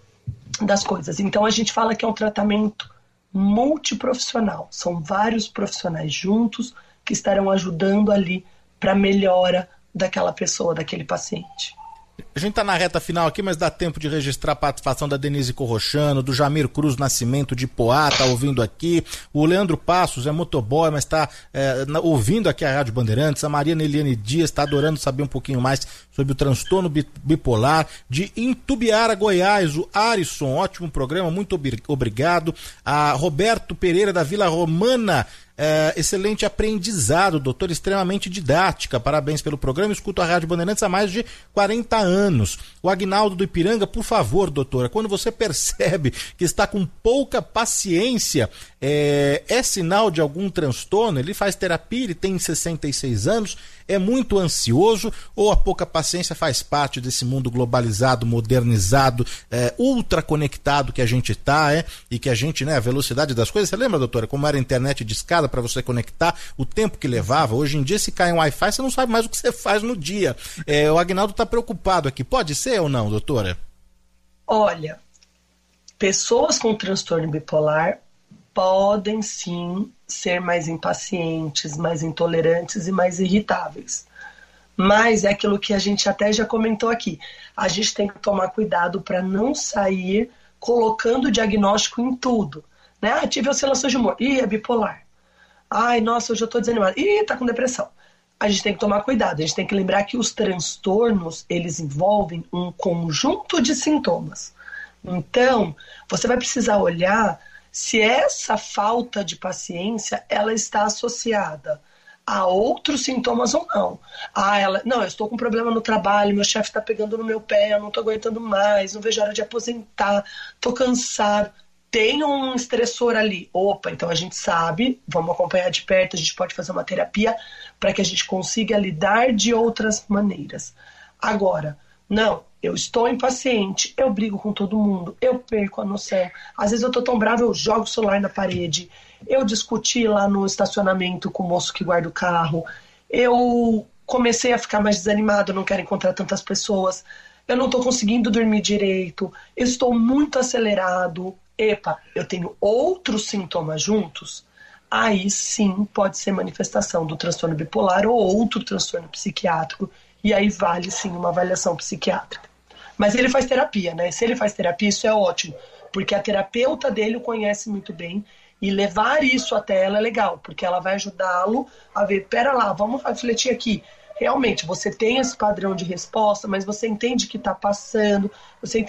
das coisas. Então a gente fala que é um tratamento multiprofissional. São vários profissionais juntos que estarão ajudando ali para a melhora daquela pessoa, daquele paciente. A gente está na reta final aqui, mas dá tempo de registrar a participação da Denise Corrochano, do Jamir Cruz Nascimento de Poá, tá ouvindo aqui. O Leandro Passos é motoboy, mas está é, ouvindo aqui a Rádio Bandeirantes. A Maria Neliane Dias está adorando saber um pouquinho mais sobre o transtorno bipolar. De Intubiara, Goiás, o Arisson, ótimo programa, muito ob- obrigado. A Roberto Pereira da Vila Romana, É, excelente aprendizado, doutor, extremamente didática, parabéns pelo programa, escuto a Rádio Bandeirantes há mais de quarenta anos. O Agnaldo do Ipiranga, por favor, doutora, quando você percebe que está com pouca paciência, é, é sinal de algum transtorno? Ele faz terapia, ele tem sessenta e seis anos, é muito ansioso, ou a pouca paciência faz parte desse mundo globalizado, modernizado, é, ultra conectado que a gente está, é, e que a gente, né, a velocidade das coisas, você lembra, doutora, como era a internet de escada para você conectar, o tempo que levava? Hoje em dia, se cai um Wi-Fi, você não sabe mais o que você faz no dia. É, o Agnaldo está preocupado aqui, pode ser ou não, doutora? Olha, pessoas com transtorno bipolar podem sim ser mais impacientes, mais intolerantes e mais irritáveis. Mas é aquilo que a gente até já comentou aqui. A gente tem que tomar cuidado para não sair colocando diagnóstico em tudo. Né? Ah, tive oscilações de humor. Ih, é bipolar. Ai, nossa, hoje eu tô desanimado. Ih, tá com depressão. a gente tem que tomar cuidado. A gente tem que lembrar que os transtornos, eles envolvem um conjunto de sintomas. Então, você vai precisar olhar se essa falta de paciência, ela está associada a outros sintomas ou não. Ah, ela, não, eu estou com problema no trabalho, meu chefe está pegando no meu pé, eu não estou aguentando mais, não vejo a hora de aposentar, estou cansado. Tem um estressor ali. Opa, então a gente sabe, vamos acompanhar de perto, a gente pode fazer uma terapia para que a gente consiga lidar de outras maneiras. Agora, não, eu estou impaciente, eu brigo com todo mundo, eu perco a noção. Às vezes eu estou tão bravo, eu jogo o celular na parede, eu discuti lá no estacionamento com o moço que guarda o carro, eu comecei a ficar mais desanimado, não quero encontrar tantas pessoas, eu não estou conseguindo dormir direito, eu estou muito acelerado. Epa, eu tenho outros sintomas juntos, aí sim pode ser manifestação do transtorno bipolar ou outro transtorno psiquiátrico, e aí vale sim uma avaliação psiquiátrica. Mas ele faz terapia, né? Se ele faz terapia, isso é ótimo, porque a terapeuta dele o conhece muito bem, e levar isso até ela é legal, porque ela vai ajudá-lo a ver, pera lá, vamos refletir aqui. Realmente, você tem esse padrão de resposta, mas você entende que está passando, você entende